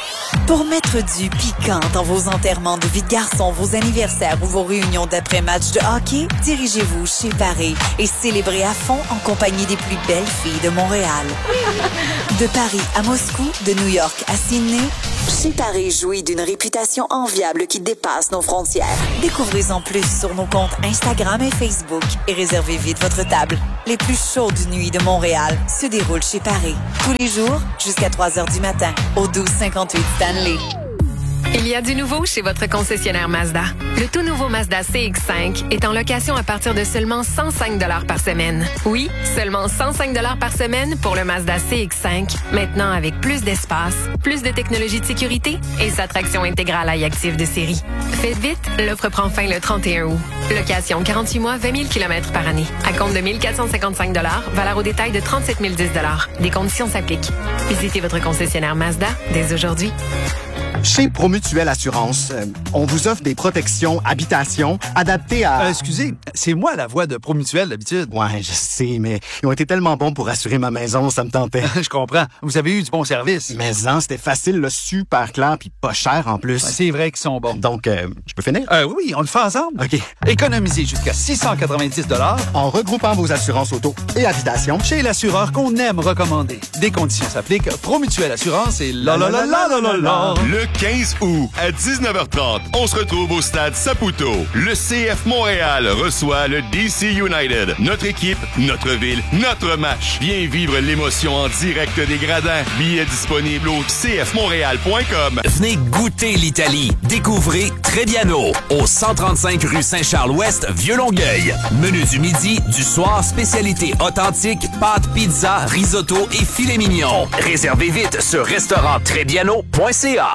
Pour mettre du piquant dans vos enterrements de vie de garçon, vos anniversaires ou vos réunions d'après-match de hockey, dirigez-vous chez Paris et célébrez à fond en compagnie des plus belles filles de Montréal. De Paris à Moscou, de New York à Sydney, chez Paris jouit d'une réputation enviable qui dépasse nos frontières. Découvrez-en plus sur nos comptes Instagram et Facebook et réservez vite votre table. Les plus chaudes nuits de Montréal se déroulent chez Paris. Tous les jours, jusqu'à trois heures du matin, au douze cinquante-huit Stanley. Il y a du nouveau chez votre concessionnaire Mazda. Le tout nouveau Mazda C X cinq est en location à partir de seulement cent cinq dollars par semaine. Oui, seulement cent cinq dollars par semaine pour le Mazda C X cinq, maintenant avec plus d'espace, plus de technologie de sécurité et sa traction intégrale iActive de série. Faites vite, l'offre prend fin le trente et un août. Location quarante-huit mois, vingt mille kilomètres par année. À compte de mille quatre cent cinquante-cinq dollars, valeur au détail de trente-sept mille dix dollars. Des conditions s'appliquent. Visitez votre concessionnaire Mazda dès aujourd'hui. Chez Promutuelle Assurance, euh, on vous offre des protections habitation adaptées à... Euh, excusez, c'est moi la voix de Promutuelle d'habitude. Ouais, je sais, mais ils ont été tellement bons pour assurer ma maison, ça me tentait. Je comprends. Vous avez eu du bon service. Mais non, c'était facile, là, super clair, puis pas cher en plus. Ouais, c'est vrai qu'ils sont bons. Donc, euh, je peux finir? Euh, oui, on le fait ensemble. OK. Économisez jusqu'à six cent quatre-vingt-dix dollars en regroupant vos assurances auto et habitation chez l'assureur qu'on aime recommander. Des conditions s'appliquent. Promutuelle Assurance et la la la la la la la. Le quinze août, à dix-neuf heures trente, on se retrouve au stade Saputo. Le C F Montréal reçoit le D C United. Notre équipe, notre ville, notre match. Viens vivre l'émotion en direct des gradins. Billets disponibles au c f montréal point com. Venez goûter l'Italie. Découvrez Trebbiano au cent trente-cinq rue Saint-Charles-Ouest, Vieux-Longueuil. Menu du midi, du soir, spécialité authentique, pâtes, pizza, risotto et filet mignon. Réservez vite sur restaurant trebbiano point c a.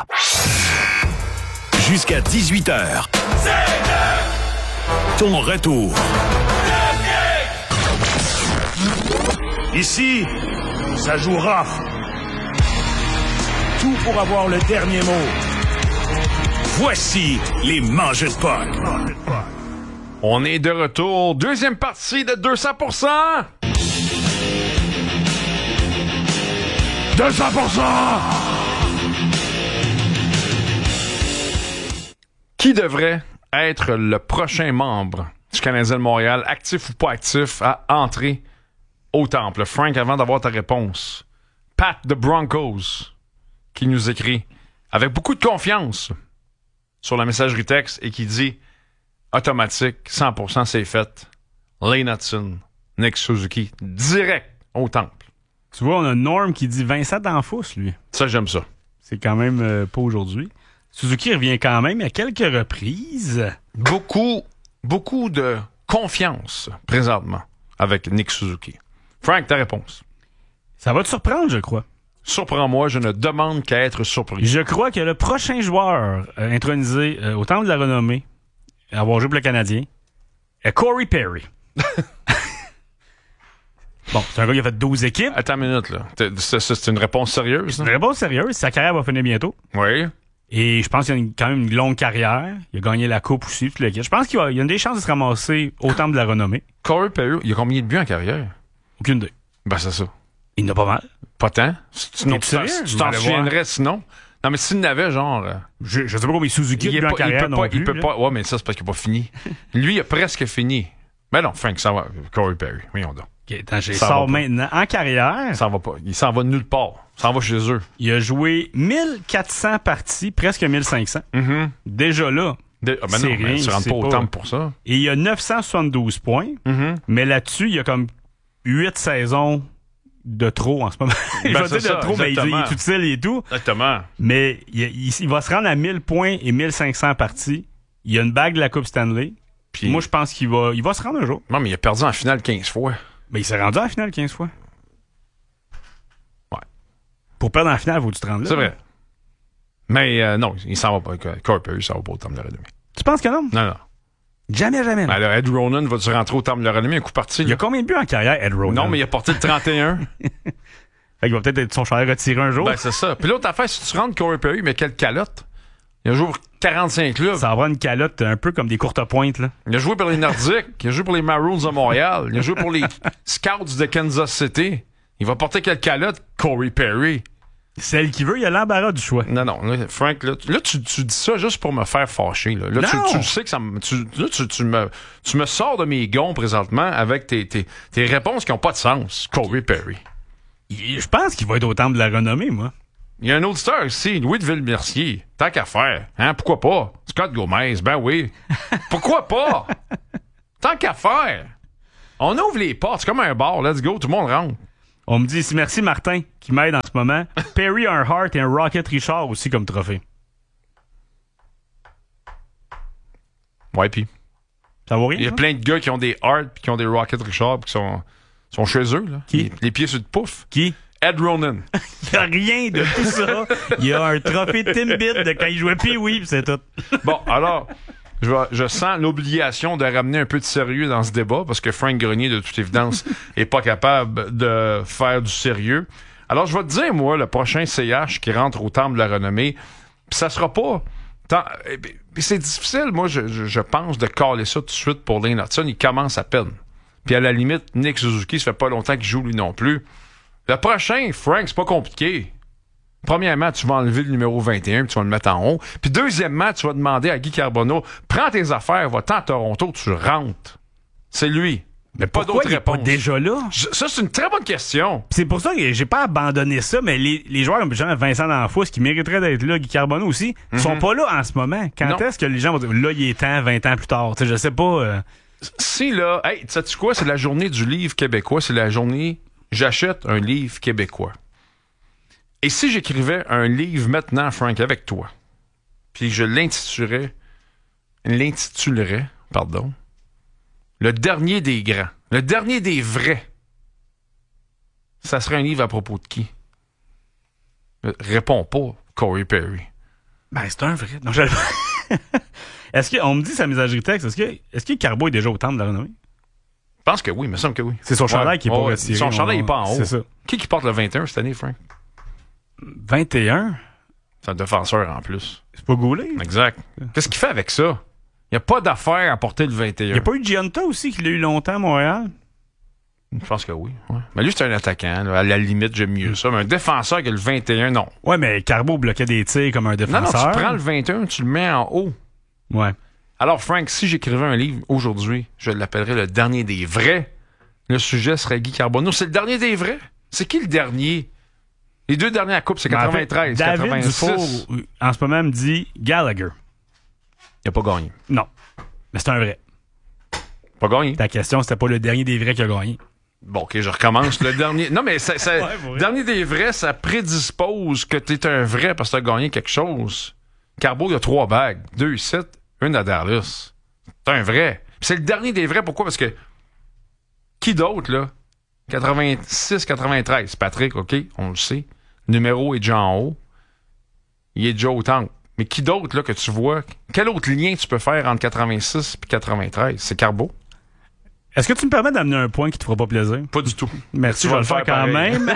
Jusqu'à dix-huit heures. Ton retour. Ici, ça joue rough. Tout pour avoir le dernier mot. Voici les mangeurs de potes. On est de retour. Deuxième partie de deux cents pour cent. deux cents pour cent. Qui devrait être le prochain membre du Canadien de Montréal, actif ou pas actif, à entrer au Temple? Frank, avant d'avoir ta réponse, Pat de Broncos, qui nous écrit avec beaucoup de confiance sur la messagerie texte et qui dit automatique, cent pour cent c'est fait. Lane Hudson, Nick Suzuki, direct au Temple. Tu vois, on a Norm qui dit Vincent D'Anfous, lui. Ça, j'aime ça. C'est quand même euh, pas aujourd'hui. Suzuki revient quand même à quelques reprises. Beaucoup, beaucoup de confiance présentement avec Nick Suzuki. Frank, ta réponse. Ça va te surprendre, je crois. Surprends-moi, je ne demande qu'à être surpris. Je crois que le prochain joueur euh, intronisé euh, au Temple de la Renommée, à avoir joué pour le Canadien, est Corey Perry. Bon, c'est un gars qui a fait douze équipes. Attends une minute, là. C'est, c'est une réponse sérieuse? C'est une réponse sérieuse. Sa carrière va finir bientôt. Oui. Et je pense qu'il a une, quand même une longue carrière. Il a gagné la Coupe aussi, toute l'équipe. Je pense qu'il y a, il y a des chances de se ramasser au Temple de la Renommée. Corey Perry, il a combien de buts en carrière? Aucune idée. Ben, c'est ça. Il n'a pas mal. Pas tant. Sinon, tu, tu t'en souviendrais sinon. Non, mais s'il n'avait genre... Euh, je, je sais pas combien Suzuki il a eu en carrière il peut non pas, plus. Il peut pas... Ouais, mais ça, c'est parce qu'il n'a pas fini. Lui, il a presque fini. Mais non, Frank, ça va. Corey Perry, voyons donc. Okay, attends, je sors maintenant. En carrière... Il s'en va pas. Il s'en va de nulle part. Il s'en va chez eux. Il a joué mille quatre cents parties, presque mille cinq cents. Mm-hmm. Déjà là, De... ah ben c'est non, rien. Tu rentres pas au Temple pour ça. Et il y a neuf cent soixante-douze points. Mm-hmm. Mais là-dessus, il y a comme huit saisons de trop en ce moment. Ben, je vais dire de trop, mais il, il est tout seul et tout. Exactement. Mais il, il, il va se rendre à mille points et mille cinq cents parties. Il y a une bague de la Coupe Stanley. Puis moi, je pense qu'il va, il va se rendre un jour. Non, mais il a perdu en finale quinze fois. Mais il s'est rendu en finale quinze fois. Ouais. Pour perdre en finale, il faut que tu te rendes là. C'est vrai. Mais euh, non, il s'en va pas. Corey Perry, ça va pas au Temple de la Renommée. Tu penses que non? Non, non. Jamais, jamais. Ben alors, Ed Ronan va-tu rentrer au Temple de la Renommée un coup parti? Il y a combien de buts en carrière, Ed Ronan? Non, mais il a porté le trente et un. Fait qu'il va peut-être être son chandail retiré un jour. Ben, c'est ça. Puis l'autre affaire, si tu rentres Corey Perry, mais quelle calotte? Il a joué pour quarante-cinq clubs. Ça va avoir une calotte un peu comme des courtes pointes, là. Il a joué pour les Nordiques. Il a joué pour les Maroons de Montréal. Il a joué pour les Scouts de Kansas City. Il va porter quelle calotte? Corey Perry. Celle qui veut, il y a l'embarras du choix. Non, non. Là, Frank, là, là tu, tu dis ça juste pour me faire fâcher. Là, là tu, tu sais que ça me. Tu, là, tu, tu, me, tu me sors de mes gonds présentement avec tes, tes, tes réponses qui n'ont pas de sens. Corey Perry. Je pense qu'il va être au temple de la renommée, moi. Il y a un autre star ici, Louis de Villemercier. Tant qu'à faire. Hein? Pourquoi pas? Scott Gomez, ben oui. Pourquoi pas? Tant qu'à faire. On ouvre les portes, c'est comme un bar. Let's go, tout le monde rentre. On me dit ici, merci Martin, qui m'aide en ce moment. Perry a un Hart et un Rocket Richard aussi comme trophée. Ouais, pis. Ça vaut rien? Il y a hein? plein de gars qui ont des Hart puis qui ont des Rocket Richard puis qui sont, sont chez eux, là. Qui? Les, les pieds sur le pouf. Qui? Ed Ronan. Il n'y a rien de tout ça. Il y a un trophée Timbit de quand il jouait Pee-Wee pis c'est tout. Bon, alors, je, vais, je sens l'obligation de ramener un peu de sérieux dans ce débat parce que Frank Grenier, de toute évidence, est pas capable de faire du sérieux. Alors, je vais te dire, moi, le prochain C H qui rentre au temple de la renommée, pis ça sera pas... Tant, pis c'est difficile, moi, je, je, je pense, de caler ça tout de suite pour Lane Hudson. Il commence à peine. Puis à la limite, Nick Suzuki, ça fait pas longtemps qu'il joue lui non plus. Le prochain, Frank, c'est pas compliqué. Premièrement, tu vas enlever le numéro vingt et un puis tu vas le mettre en haut. Puis deuxièmement, tu vas demander à Guy Carbonneau, prends tes affaires, va-t'en à Toronto, tu rentres. C'est lui. Mais pas d'autres réponses. Pas déjà là? Je, ça, c'est une très bonne question. C'est pour ça que j'ai pas abandonné ça, mais les, les joueurs comme genre Vincent D'Anfous, qui mériteraient d'être là, Guy Carbonneau aussi, mm-hmm. sont pas là en ce moment. Quand non. Est-ce que les gens vont dire, là, il est temps, vingt ans plus tard? Tu sais, je sais pas. Euh... Si, là, hey, sais-tu quoi? C'est la journée du livre québécois. C'est la journée, j'achète un livre québécois. Et si j'écrivais un livre maintenant, Frank, avec toi, puis je l'intitulerais, l'intitulerais, pardon, Le dernier des grands, le dernier des vrais, ça serait un livre à propos de qui? Réponds pas, Corey Perry. Ben, c'est un vrai. Non, je... Est-ce qu'on me dit sa messagerie texte, est-ce que, est-ce que Carbo est déjà au temple de la renommée? Je pense que oui, il me semble que oui. C'est son chandail ouais. qui est pas oh, retiré. Son chandail n'est pas en haut. C'est ça. Qui qui porte le vingt et un cette année, Frank? vingt et un? C'est un défenseur en plus. C'est pas Goulet? Exact. Qu'est-ce qu'il fait avec ça? Il n'y a pas d'affaire à porter le vingt et un. Il n'y a pas eu Giunta aussi qui l'a eu longtemps à Montréal? Je pense que oui. Ouais. Mais lui, c'est un attaquant. Là. À la limite, j'aime mieux mm. ça. Mais un défenseur qui a le vingt et un, non. Ouais, mais Carbo bloquait des tirs comme un défenseur. Non, non, tu prends le vingt et un, tu le mets en haut. Ouais. Alors, Frank, si j'écrivais un livre aujourd'hui, je l'appellerais Le dernier des vrais. Le sujet serait Guy Carbonneau. C'est le dernier des vrais? C'est qui le dernier? Les deux derniers à coupe, c'est quatre-vingt-treize, David quatre-vingt-six. Dufour, en ce moment, me dit Gallagher. Il n'a pas gagné. Non. Mais c'est un vrai. Pas gagné. Ta question, c'était pas le dernier des vrais qui a gagné. Bon, OK, je recommence. Le dernier... Non, mais ça, ça... Ouais, dernier des vrais, ça prédispose que t'es un vrai parce que t'as gagné quelque chose. Carbo, il y a trois bagues. Deux ici, une à Dallas. T'es un vrai. Puis c'est le dernier des vrais. Pourquoi? Parce que qui d'autre, là? quatre-vingt-six quatre-vingt-treize. Patrick, OK, on le sait. Le numéro est déjà en haut. Il est déjà au temple. Mais qui d'autre, là, que tu vois? Quel autre lien tu peux faire entre quatre-vingt-six et quatre-vingt-treize? C'est Carbo. Est-ce que tu me permets d'amener un point qui te fera pas plaisir? Pas du tout. Merci, je vais le faire, faire quand même.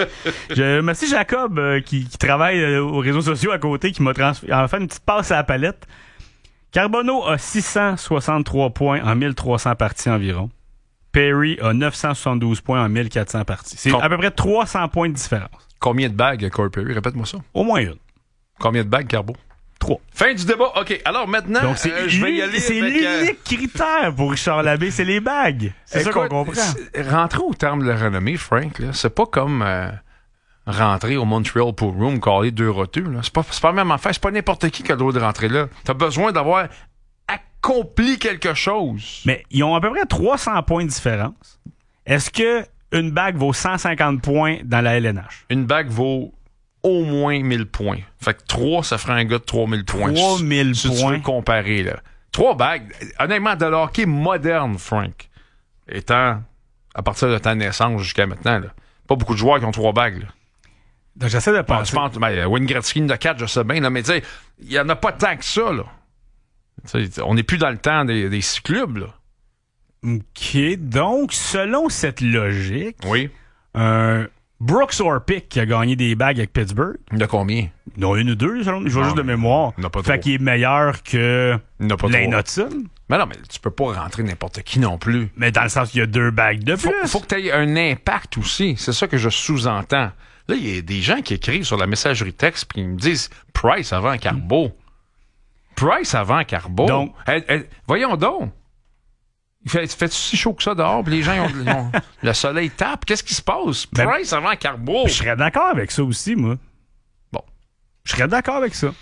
je, merci Jacob, euh, qui, qui travaille euh, aux réseaux sociaux à côté, qui m'a transféré, en fait une petite passe à la palette. Carbonneau a six cent soixante-trois points en mille trois cents parties environ. Perry a neuf cent soixante-douze points en mille quatre cents parties. C'est Com- à peu près trois cents points de différence. Combien de bagues, Corey Perry? Répète-moi ça. Au moins une. Combien de bagues, Carbo? Trois. Fin du débat. OK, alors maintenant, donc c'est euh, je vais y aller c'est avec, l'unique euh... critère pour Richard Labbé, c'est les bagues. C'est Écoute, ça qu'on comprend. Rentrer au terme de la renommée, Frank, là, c'est pas comme euh, rentrer au Montreal Pool Room, caler deux roteux. Là. C'est pas, c'est pas la même affaire. C'est pas n'importe qui qui a le droit de rentrer là. T'as besoin d'avoir accompli quelque chose. Mais ils ont à peu près trois cents points de différence. Est-ce que une bague vaut cent cinquante points dans la L N H? Une bague vaut au moins mille points. Fait que trois, ça ferait un gars de trois mille points. trois mille si, points. Si tu veux comparer, là. Trois bagues. Honnêtement, de l'hockey moderne, Frank, étant à partir de ta naissance jusqu'à maintenant, là, pas beaucoup de joueurs qui ont trois bagues, là. Donc, j'essaie de penser. Bon, tu penses, ben, Wayne Gretzky de quatre, je sais bien, là, mais tu sais, il y en a pas tant que ça, là. T'sais, on n'est plus dans le temps des, des six clubs, là. OK. Donc, selon cette logique, oui. un Brooks Orpik qui a gagné des bagues avec Pittsburgh. Il en a combien? Il en a une ou deux, selon, je vois juste de mémoire. Il n'a pas fait trop. qu'il est meilleur que Lane Hudson. Mais non, mais tu peux pas rentrer n'importe qui non plus. Mais dans le sens qu'il y a deux bagues de plus. Faut, faut que tu aies un impact aussi. C'est ça que je sous-entends. Là, il y a des gens qui écrivent sur la messagerie texte puis ils me disent Price avant Carbo. Mm. Price avant Carbo. Donc, hey, hey, voyons donc. Il fait, fait si chaud que ça dehors, puis les gens, ils ont, ils ont, le soleil tape. Qu'est-ce qui se passe? Price ben, avant Carbo. Je serais d'accord avec ça aussi, moi. Bon. Je serais d'accord avec ça.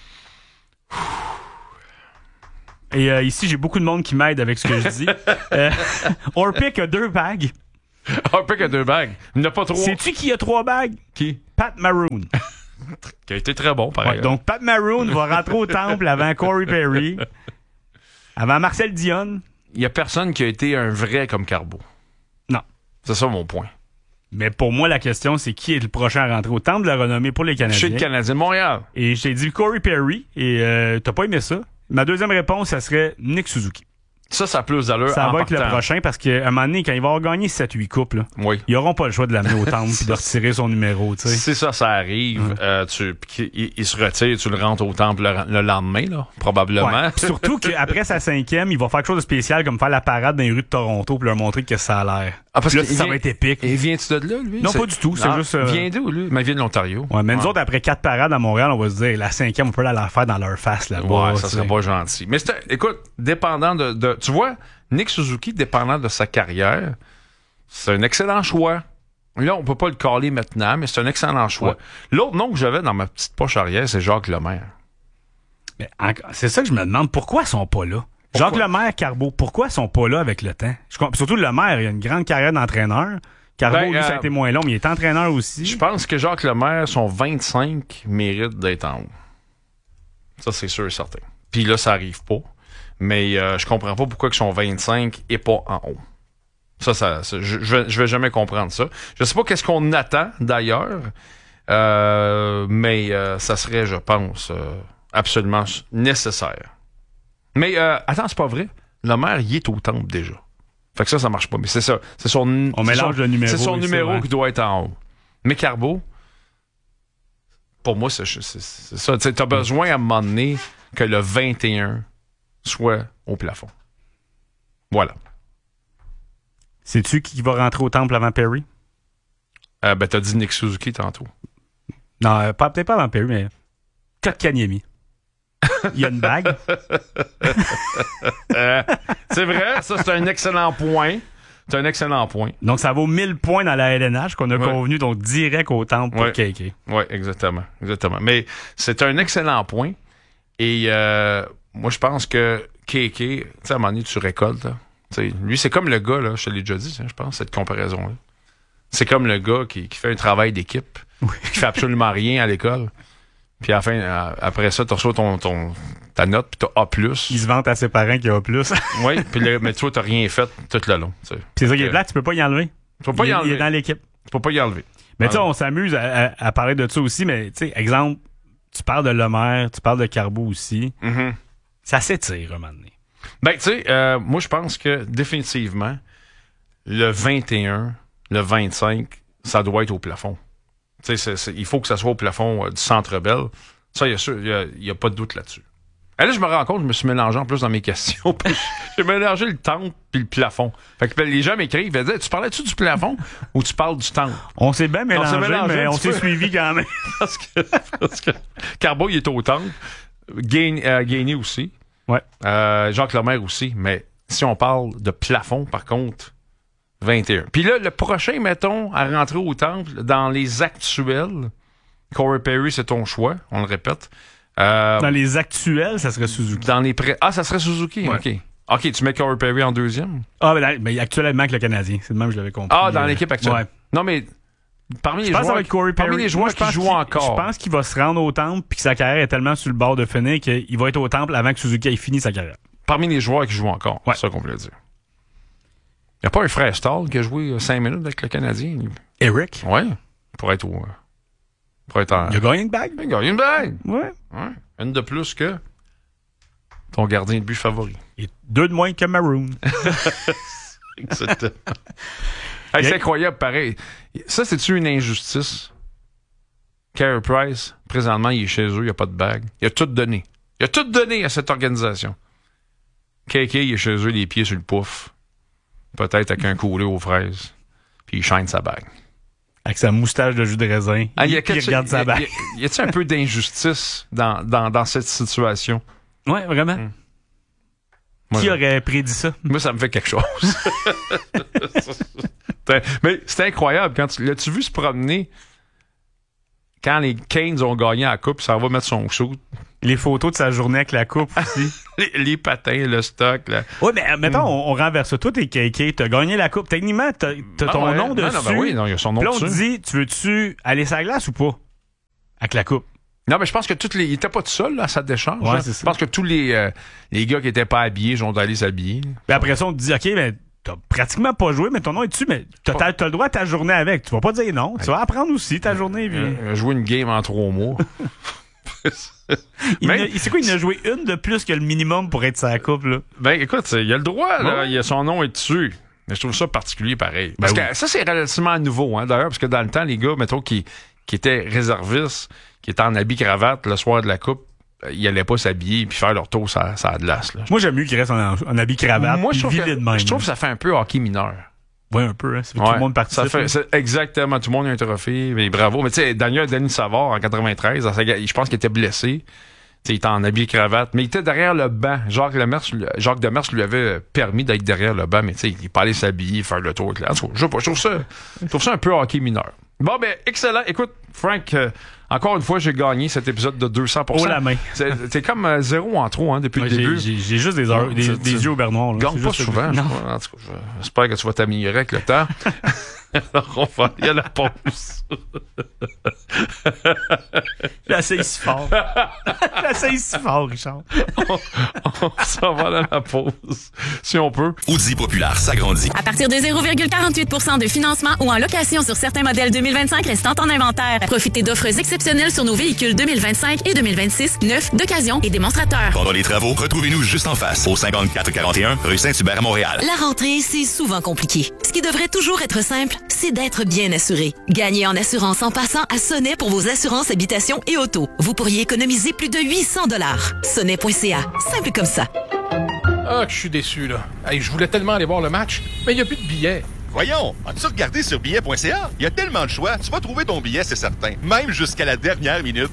Et euh, ici, j'ai beaucoup de monde qui m'aide avec ce que je dis. euh, Orpik a deux bagues. Orpik a deux bagues. Il n'a pas trois. Sais-tu qui a trois bagues? Qui? Pat Maroon. Qui a été très bon, pareil. Ouais, donc, Pat Maroon va rentrer au temple avant Corey Perry, avant Marcel Dionne. Il n'y a personne qui a été un vrai comme Carbo. Non. C'est ça mon point. Mais pour moi, la question, c'est qui est le prochain à rentrer au temple de la renommée pour les Canadiens? Je suis le Canadien de Montréal. Et je t'ai dit Corey Perry, et euh, t'as pas aimé ça. Ma deuxième réponse, ça serait Nick Suzuki. Ça, ça a plus d'allure. Ça en va être partant. le prochain parce qu'à un moment donné, quand il va avoir gagné sept huit coupes, là, oui. ils n'auront pas le choix de l'amener au temple et de retirer son numéro. T'sais. Si ça, ça arrive, hum. euh, tu, il, il se retire, tu le rentres au temple le, le lendemain, là, probablement. Ouais. Surtout qu'après sa cinquième, il va faire quelque chose de spécial comme faire la parade dans les rues de Toronto pour leur montrer que ça a l'air. Ah, parce là, que ça vient, va être épique. Et viens-tu de là, lui? Non, c'est... pas du tout. C'est ah, juste. Euh... Vient d'où, lui? Mais il vient de l'Ontario. Ouais, mais ouais. nous autres, après quatre parades à Montréal, on va se dire, la cinquième, on peut aller la faire dans leur face là-bas. Ouais, ça serait pas gentil. Mais c'est, écoute, dépendant de, de. Tu vois, Nick Suzuki, dépendant de sa carrière, c'est un excellent choix. Là, on peut pas le caler maintenant, mais c'est un excellent choix. Ouais. L'autre nom que j'avais dans ma petite poche arrière, c'est Jacques Lemaire. Mais c'est ça que je me demande. Pourquoi ils sont pas là? Pourquoi? Jacques Lemaire, Carbo, pourquoi ils sont pas là avec le temps? Je, surtout Lemaire, il a une grande carrière d'entraîneur. Carbo, ben, lui, euh, ça a été moins long, mais il est entraîneur aussi. Je pense que Jacques Lemaire, son vingt-cinq mérite d'être en haut. Ça, c'est sûr et certain. Puis là, ça arrive pas. Mais euh, je comprends pas pourquoi que son vingt-cinq est pas en haut. Ça, ça, ça je, je, vais, je vais jamais comprendre ça. Je sais pas qu'est-ce qu'on attend, d'ailleurs. Euh, mais euh, ça serait, je pense, euh, absolument nécessaire. Mais euh, attends, c'est pas vrai. Le maire, il est au temple déjà. Fait que ça, ça marche pas. Mais c'est ça. C'est son, On mélange son, le numéro. C'est son ici, numéro ouais. qui doit être en haut. Mais Carbo, pour moi, c'est, c'est, c'est ça. Tu as besoin à un moment donné que le vingt et un soit au plafond. Voilà. Sais-tu qui va rentrer au temple avant Perry? Euh, ben, t'as dit Nick Suzuki tantôt. Non, euh, pas, peut-être pas avant Perry, mais Kotkaniemi. Il y a une bague. euh, c'est vrai, ça c'est un excellent point. C'est un excellent point. Donc ça vaut mille points dans la L N H qu'on a ouais. convenu, donc direct au temple pour ouais. K K. Oui, exactement, exactement. Mais c'est un excellent point. Et euh, moi je pense que K K, tu sais, à un moment donné, tu récoltes. Là. Lui, c'est comme le gars, là, je te l'ai déjà dit, je pense, cette comparaison-là. C'est comme le gars qui, qui fait un travail d'équipe, oui. qui fait absolument rien à l'école. Puis à la fin, après ça, tu reçois ton, ton, ta note, puis t'as A plus. Il se vante à ses parents qu'il a A plus. Oui, puis le, mais toi, t'as rien fait tout le long. Puis c'est ça qui est plat, tu peux pas y enlever. Tu peux pas il, y enlever. Il est dans l'équipe. Tu peux pas y enlever. Mais tu sais, on s'amuse à, à, à parler de ça aussi, mais tu sais, exemple, tu parles de Lemaire, tu parles de Carbo aussi. Mm-hmm. Ça s'étire, un moment donné. Ben, tu sais, euh, moi, je pense que définitivement, le vingt et un, le vingt-cinq, ça doit être au plafond. Tu sais, il faut que ça soit au plafond euh, du Centre Bell. Ça, il n'y a, y a pas de doute là-dessus. Et là, je me rends compte, je me suis mélangé en plus dans mes questions. J'ai mélangé le temple puis le plafond. Fait que les gens m'écrivent, ils disent, tu parlais-tu du plafond ou tu parles du temple? On s'est bien mélangé, on mélangé, mais on s'est peu. suivi quand même. parce, que, parce que Carbo, il est au temple. Gagné euh, aussi. Ouais. Euh, Jacques Lemaire aussi. Mais si on parle de plafond, par contre, vingt et un. Puis là, le prochain, mettons, à rentrer au temple, dans les actuels, Corey Perry, c'est ton choix, on le répète. Euh, dans les actuels, ça serait Suzuki. Dans les pré... Ah, ça serait Suzuki? Ouais. OK. OK, tu mets Corey Perry en deuxième? Ah, mais, mais actuellement avec le Canadien. C'est le même que je l'avais compris. Ah, dans euh... l'équipe actuelle. Ouais. Non, mais parmi les je joueurs, Corey parmi Perry, les joueurs moi, qui jouent encore. Je pense qu'il va se rendre au temple puis que sa carrière est tellement sur le bord de finir qu'il va être au temple avant que Suzuki ait fini sa carrière. Parmi les joueurs qui jouent encore, ouais. C'est ça qu'on voulait dire. Il n'y a pas un frère Stahl qui a joué cinq minutes avec le Canadien? Eric? Oui. Pour être au... Pour être en... Il a gagné une bague? Il a gagné une bague! Ouais. Ouais. Une de plus que ton gardien de but favori. Et deux de moins que Maroon. Exactement. Hey, c'est incroyable, pareil. Ça, c'est-tu une injustice? Carey Price, présentement, il est chez eux, il n'y a pas de bague. Il a tout donné. Il a tout donné à cette organisation. K K, il est chez eux, les pieds sur le pouf. Peut-être avec un coulé aux fraises. Puis il chaîne sa bague. Avec sa moustache de jus de raisin. Ah, il y a puis il quelque regarde chose- sa bague. y a- y a-t-il un peu d'injustice dans, dans, dans cette situation? Ouais, vraiment. Mm. Qui Moi, aurait prédit ça? Moi, ça me fait quelque chose. Mais c'était incroyable. Quand tu, l'as-tu vu se promener quand les Canes ont gagné la coupe, ça va mettre son shoot. Les photos de sa journée avec la coupe aussi. les, les patins, le stock. Là. Oui, mais mettons, mm. on, on renverse ça. Toi, t'es K K, t'as gagné la coupe. Techniquement, t'as, t'as Ah ton ouais. nom Non, dessus. non, ben oui, non, il y a son nom Puis là, on dessus. te dit, tu veux-tu aller sur la glace ou pas? Avec la coupe. Non, mais je pense que tous les. Il était pas tout seul, là, à sa décharge. Ouais, là. c'est ça. Je pense que tous les, euh, les gars qui étaient pas habillés ont allé s'habiller. Puis après ça, on te dit, OK, mais t'as pratiquement pas joué, mais ton nom est dessus, mais t'as, t'as, t'as le droit à ta journée avec. Tu vas pas dire non. Tu vas apprendre aussi ta journée. Puis... Euh, jouer une game en trois mois. il mais, ne, c'est quoi, il en a joué une de plus que le minimum pour être sa coupe, là? Ben, écoute, il a le droit, là. Ouais. Il a son nom est dessus. Mais je trouve ça particulier pareil. Ben Parce oui. que ça, c'est relativement nouveau, hein, d'ailleurs, parce que dans le temps, les gars, mettons, qui, qui étaient réservistes, qui étaient en habit cravate le soir de la coupe, ils allaient pas s'habiller puis faire leur tour sur la glace, là. Moi, j'aime mieux qu'ils restent en, en habit cravate. Moi, je trouve, puis que, de même, je trouve là. que ça fait un peu hockey mineur. Ouais, un peu, hein. Ça fait que Ouais, tout le monde participe. ça fait, là. c'est exactement, tout le monde a un trophée, mais bravo. Mais tu sais, Daniel Denis Savard, en quatre-vingt-treize, dans sa ga- je pense qu'il était blessé. T'sais, il était en habit cravate, mais il était derrière le banc. Jacques Demers, Jacques Demers lui avait permis d'être derrière le banc, mais tu sais, il est pas allé s'habiller, faire le tour. En tout cas, je sais pas, je trouve ça, je trouve ça un peu hockey mineur. Bon, ben, excellent. Écoute, Frank, euh, encore une fois, j'ai gagné cet épisode de deux cents pour cent. Haut la main. C'est, c'est comme euh, zéro en trop, hein, depuis Ouais, le j'ai, début. j'ai, j'ai juste des, heures, Ouais, des, c'est- des c'est- yeux au beurre noir. là. Gagne C'est pas juste- souvent. Non. Je crois. En tout cas, je- j'espère que tu vas t'améliorer avec le temps. Alors, on va aller à la pause. J'essaye si fort. J'essaye si fort, Richard. on, on s'en va à la pause, si on peut. Audi Populaire s'agrandit. À partir de zéro virgule quarante-huit pour cent de financement ou en location sur certains modèles deux mille vingt-cinq restant en inventaire. Profitez d'offres exceptionnelles sur nos véhicules deux mille vingt-cinq et deux mille vingt-six, neufs, d'occasion et démonstrateurs. Pendant les travaux, retrouvez-nous juste en face, au cinquante-quatre quarante et un, rue Saint-Hubert à Montréal. La rentrée, c'est souvent compliqué. Ce qui devrait toujours être simple, c'est d'être bien assuré. Gagnez en assurance en passant à Sonnet pour vos assurances habitation et auto. Vous pourriez économiser plus de huit cents dollars. Sonnet point c a. Simple comme ça. Ah, que je suis déçu, là. Hey, je voulais tellement aller voir le match, mais il n'y a plus de billets. Voyons, as-tu regardé sur billet point c a? Il y a tellement de choix, tu vas trouver ton billet, c'est certain. Même jusqu'à la dernière minute.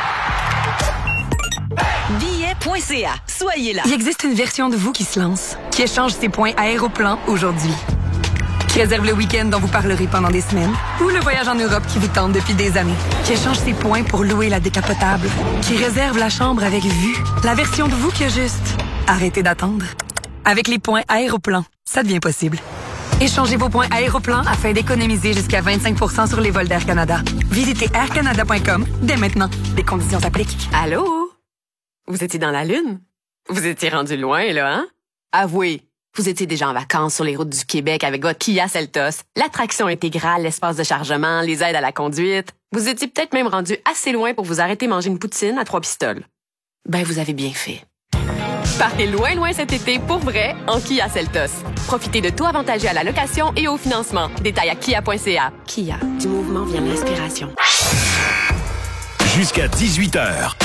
billet point c a. Soyez là. Il existe une version de vous qui se lance, qui échange ses points Aéroplan aujourd'hui. Qui réserve le week-end dont vous parlerez pendant des semaines, ou le voyage en Europe qui vous tente depuis des années. Qui échange ses points pour louer la décapotable. Qui réserve la chambre avec vue. La version de vous qui a juste arrêtez d'attendre. Avec les points Aéroplan, ça devient possible. Échangez vos points Aéroplan afin d'économiser jusqu'à vingt-cinq pour cent sur les vols d'Air Canada. Visitez air canada point com dès maintenant. Les conditions s'appliquent. Allô? Vous étiez dans la Lune? Vous étiez rendu loin, là, hein? Avouez, vous étiez déjà en vacances sur les routes du Québec avec votre Kia Seltos, l'attraction intégrale, l'espace de chargement, les aides à la conduite. Vous étiez peut-être même rendu assez loin pour vous arrêter manger une poutine à trois pistoles. Ben, vous avez bien fait. Partez loin, loin cet été, pour vrai, en Kia Seltos. Profitez de tout avantagé à la location et au financement. Détails à kia point c a. Kia, du mouvement vient l'inspiration. Jusqu'à dix-huit heures.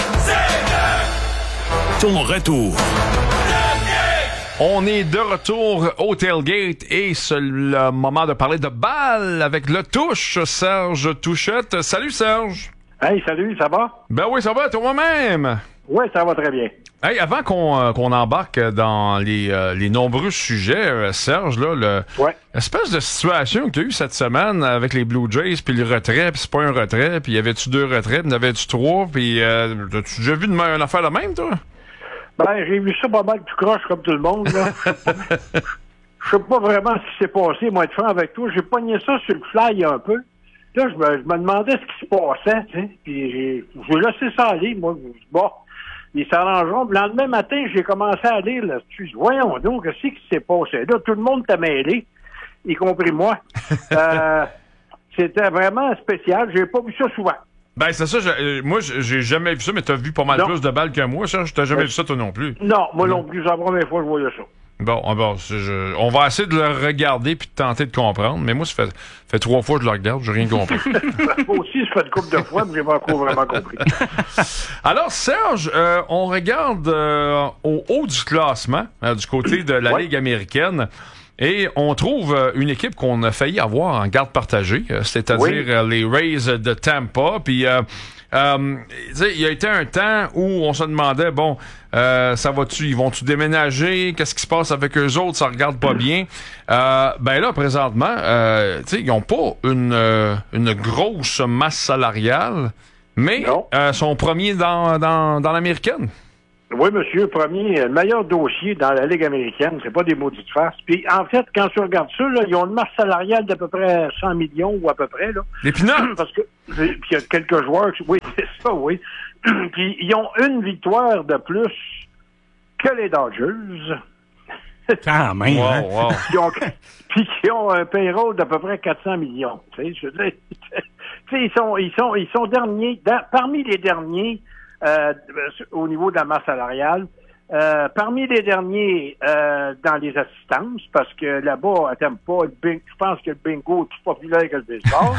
Ton retour. On est de retour au tailgate et c'est le moment de parler de balle avec le touche, Serge Touchette. Salut Serge! Hey, salut, ça va? Ben oui, ça va, toi-même? Oui, ça va très bien. Hey, avant qu'on euh, qu'on embarque dans les, euh, les nombreux sujets, euh, Serge, là, le, ouais. l'espèce de situation qu'il y a eu cette semaine avec les Blue Jays, puis le retrait, puis c'est pas un retrait, puis y avait-tu deux retraits, puis y en avait-tu trois, puis euh, as-tu déjà vu une, une affaire la même, toi? Ben, j'ai vu ça pas mal tout croche comme tout le monde, là. Je sais pas vraiment ce qui s'est passé, moi, être franc avec toi. J'ai pogné ça sur le fly un peu. Là, je me, je me demandais ce qui se passait, tu sais. Puis j'ai, j'ai laissé ça aller, moi. Bon, ils s'arrangeront. Puis le lendemain matin, j'ai commencé à lire là-dessus. Voyons donc, qu'est-ce qui s'est passé là? Tout le monde t'a mêlé, y compris moi. euh, c'était vraiment spécial. J'ai pas vu ça souvent. Ben, c'est ça. J'ai, moi, j'ai jamais vu ça, mais t'as vu pas mal non. plus de balles que moi, Serge. T'as jamais ouais. vu ça, toi non plus. Non, moi non, non plus. C'est la première fois que je voyais ça. Bon, bon je, on va essayer de le regarder puis de tenter de comprendre. Mais moi, ça fait, fait trois fois que je le regarde, j'ai rien compris. Moi aussi, ça fait une couple de fois, mais j'ai pas encore vraiment compris. Alors, Serge, euh, on regarde euh, au haut du classement, euh, du côté de la ouais. Ligue américaine. Et on trouve euh, une équipe qu'on a failli avoir en garde partagée, euh, c'est-à-dire oui. euh, les Rays de Tampa. Puis, euh, euh, il y a été un temps où on se demandait, bon, euh, ça va-tu, ils vont-tu déménager? Qu'est-ce qui se passe avec eux autres? Ça regarde pas bien. Euh, ben là, présentement, euh, ils n'ont pas une, euh, une grosse masse salariale, mais euh, sont premiers dans, dans, dans l'américaine. Oui, monsieur, premier, le meilleur dossier dans la Ligue américaine, c'est pas des maudites farces. Puis, en fait, quand tu regardes ça, là, ils ont une masse salariale d'à peu près cent millions ou à peu près, là. Les pinottes! Parce que, puis il y a quelques joueurs, oui, c'est ça, oui. Puis, ils ont une victoire de plus que les Dodgers. Quand même, wow, hein? wow. Puis, ont, puis ils ont un payroll d'à peu près quatre cents millions. Tu sais, je veux dire, tu sais, ils sont, ils sont, ils sont derniers, dans, parmi les derniers, Euh, au niveau de la masse salariale. Euh, parmi les derniers euh, dans les assistances, parce que là-bas, à Tampa, le bing, je pense que le bingo est plus populaire que le baseball.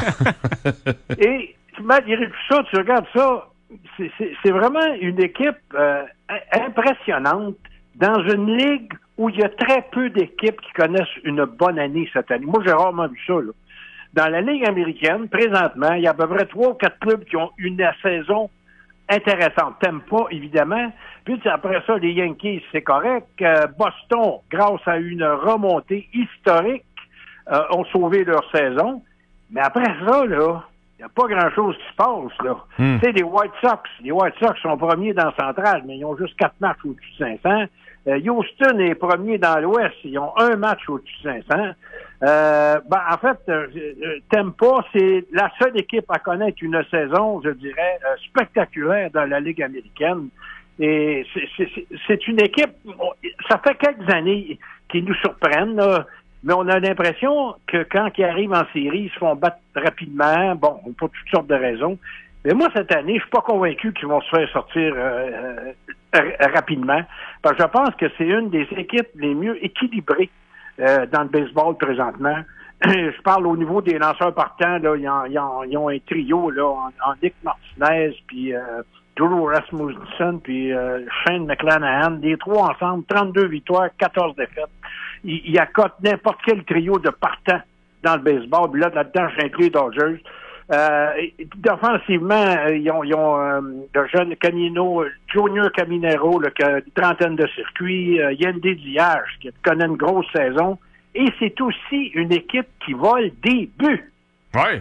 Et malgré tout ça, tu regardes ça, c'est, c'est, c'est vraiment une équipe euh, impressionnante dans une ligue où il y a très peu d'équipes qui connaissent une bonne année cette année. Moi, j'ai rarement vu ça, là. Dans la Ligue américaine, présentement, il y a à peu près trois ou quatre clubs qui ont une saison intéressante. Tampa, évidemment. Puis après ça, les Yankees, c'est correct. Euh, Boston, grâce à une remontée historique, euh, ont sauvé leur saison. Mais après ça, là, il n'y a pas grand-chose qui se passe, là. Mm. Tu sais, les White Sox, les White Sox sont premiers dans le central, mais ils ont juste quatre matchs au-dessus de cinq cents. Euh, Houston est premier dans l'Ouest, ils ont un match au-dessus de cinq cents. Euh, ben, en fait, euh, Tampa, c'est la seule équipe à connaître une saison, je dirais, euh, spectaculaire dans la Ligue américaine. Et c'est, c'est, c'est une équipe, ça fait quelques années qu'ils nous surprennent, là, mais on a l'impression que quand ils arrivent en série, ils se font battre rapidement, bon, pour toutes sortes de raisons. Mais moi, cette année, je suis pas convaincu qu'ils vont se faire sortir euh, euh, rapidement, parce que je pense que c'est une des équipes les mieux équilibrées euh, dans le baseball présentement. Je parle au niveau des lanceurs partants, là, ils ont, ils ont, ils ont un trio là, en, en Nick Martinez, puis euh, Drew Rasmussen, puis euh, Shane McClanahan, les trois ensemble, trente-deux victoires, quatorze défaites. Ils, ils accotent n'importe quel trio de partants dans le baseball. Puis là, là-dedans, j'inclus les Dodgers. Euh, offensivement, ils ont, ils ont euh, le jeune Canino, Junior Caminero, là, qui a une trentaine de circuits, euh, Yandy Diaz, qui connaît une grosse saison. Et c'est aussi une équipe qui vole des buts. Ouais.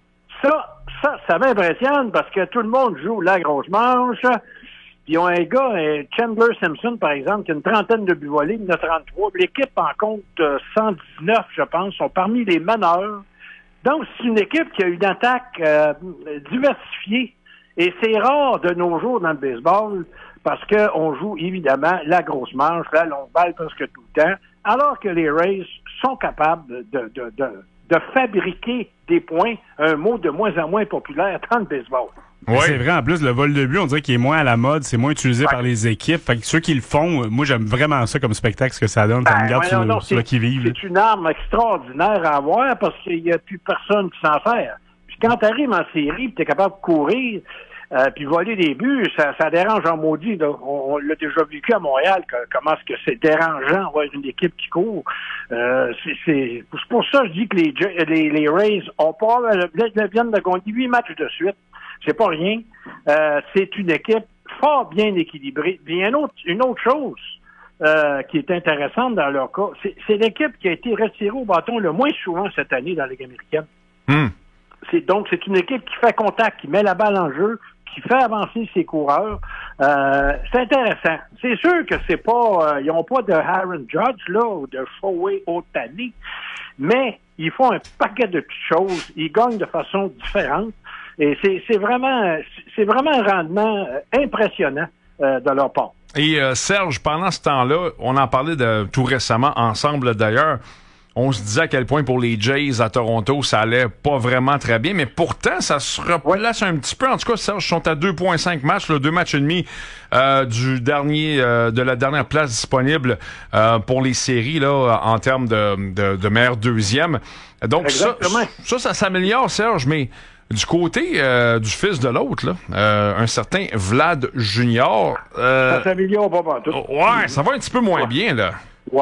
Ça, ça, ça m'impressionne parce que tout le monde joue la grosse manche. Puis ils ont un gars, Chandler Simpson, par exemple, qui a une trentaine de buts volés, il en a trente-trois. L'équipe en compte cent dix-neuf, je pense, sont parmi les meneurs. Donc, c'est une équipe qui a une attaque euh, diversifiée. Et c'est rare de nos jours dans le baseball parce qu'on joue évidemment la grosse manche, la longue balle presque tout le temps, alors que les Rays sont capables de, de, de, de fabriquer des points, un mot de moins en moins populaire dans le baseball. Ouais. C'est vrai, en plus, le vol de but, on dirait qu'il est moins à la mode, c'est moins utilisé ouais. par les équipes. Fait que ceux qui le font, moi, j'aime vraiment ça comme spectacle, ce que ça donne. Ça ben, me garde ouais, sur, non, non, sur le qui-vive. C'est une arme extraordinaire à avoir parce qu'il n'y a plus personne qui s'en sert. Puis quand tu arrives en série, tu es capable de courir, euh, puis voler des buts, ça, ça dérange en maudit. Là. On, on l'a déjà vécu à Montréal, que, comment est-ce que c'est dérangeant voir une équipe qui court. Euh, c'est, c'est, c'est pour ça que je dis que les, les, les Rays ont pas, viennent de gagner huit matchs de suite. C'est pas rien. Euh, c'est une équipe fort bien équilibrée. Puis une autre, une autre chose euh, qui est intéressante dans leur cas, c'est, c'est l'équipe qui a été retirée au bâton le moins souvent cette année dans la Ligue américaine. Mm. C'est, donc, c'est une équipe qui fait contact, qui met la balle en jeu, qui fait avancer ses coureurs. Euh, c'est intéressant. C'est sûr que c'est pas... Euh, ils n'ont pas de Aaron Judge, là, ou de Shohei Ohtani, mais ils font un paquet de petites choses. Ils gagnent de façon différente. Et c'est, c'est vraiment c'est vraiment un rendement impressionnant euh, de leur part. Et euh, Serge, pendant ce temps-là, on en parlait de, tout récemment ensemble d'ailleurs, on se disait à quel point pour les Jays à Toronto, ça allait pas vraiment très bien, mais pourtant, ça se replace un petit peu. En tout cas, Serge, ils sont à deux virgule cinq matchs, là, deux matchs et demi euh, du dernier, euh, de la dernière place disponible euh, pour les séries là, en termes de, de, de meilleur deuxième. Donc ça, ça, ça s'améliore, Serge, mais du côté euh, du fils de l'autre, là, euh, un certain Vlad Junior. Euh, ça s'améliore pas partout. Ouais, ça va un petit peu moins ouais. bien, là. Ouais.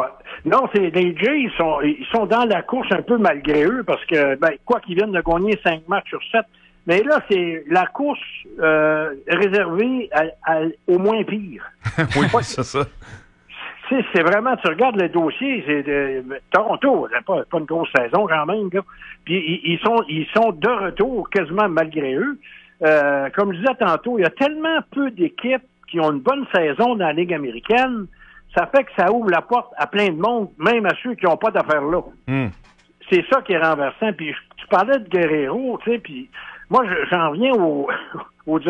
Non, c'est les Jays, ils sont, ils sont dans la course un peu malgré eux, parce que, ben, quoi qu'ils viennent de gagner cinq matchs sur sept, mais là, c'est la course euh, réservée à, à, au moins pire. Oui, c'est ça. C'est, c'est vraiment, tu regardes le dossier, c'est de, Toronto, c'est pas, pas une grosse saison quand même, là. Puis ils, ils sont ils sont de retour quasiment malgré eux. Euh, comme je disais tantôt, il y a tellement peu d'équipes qui ont une bonne saison dans la Ligue américaine, ça fait que ça ouvre la porte à plein de monde, même à ceux qui n'ont pas d'affaires là. Mm. C'est ça qui est renversant. Puis tu parlais de Guerrero, tu sais, puis moi j'en reviens au, au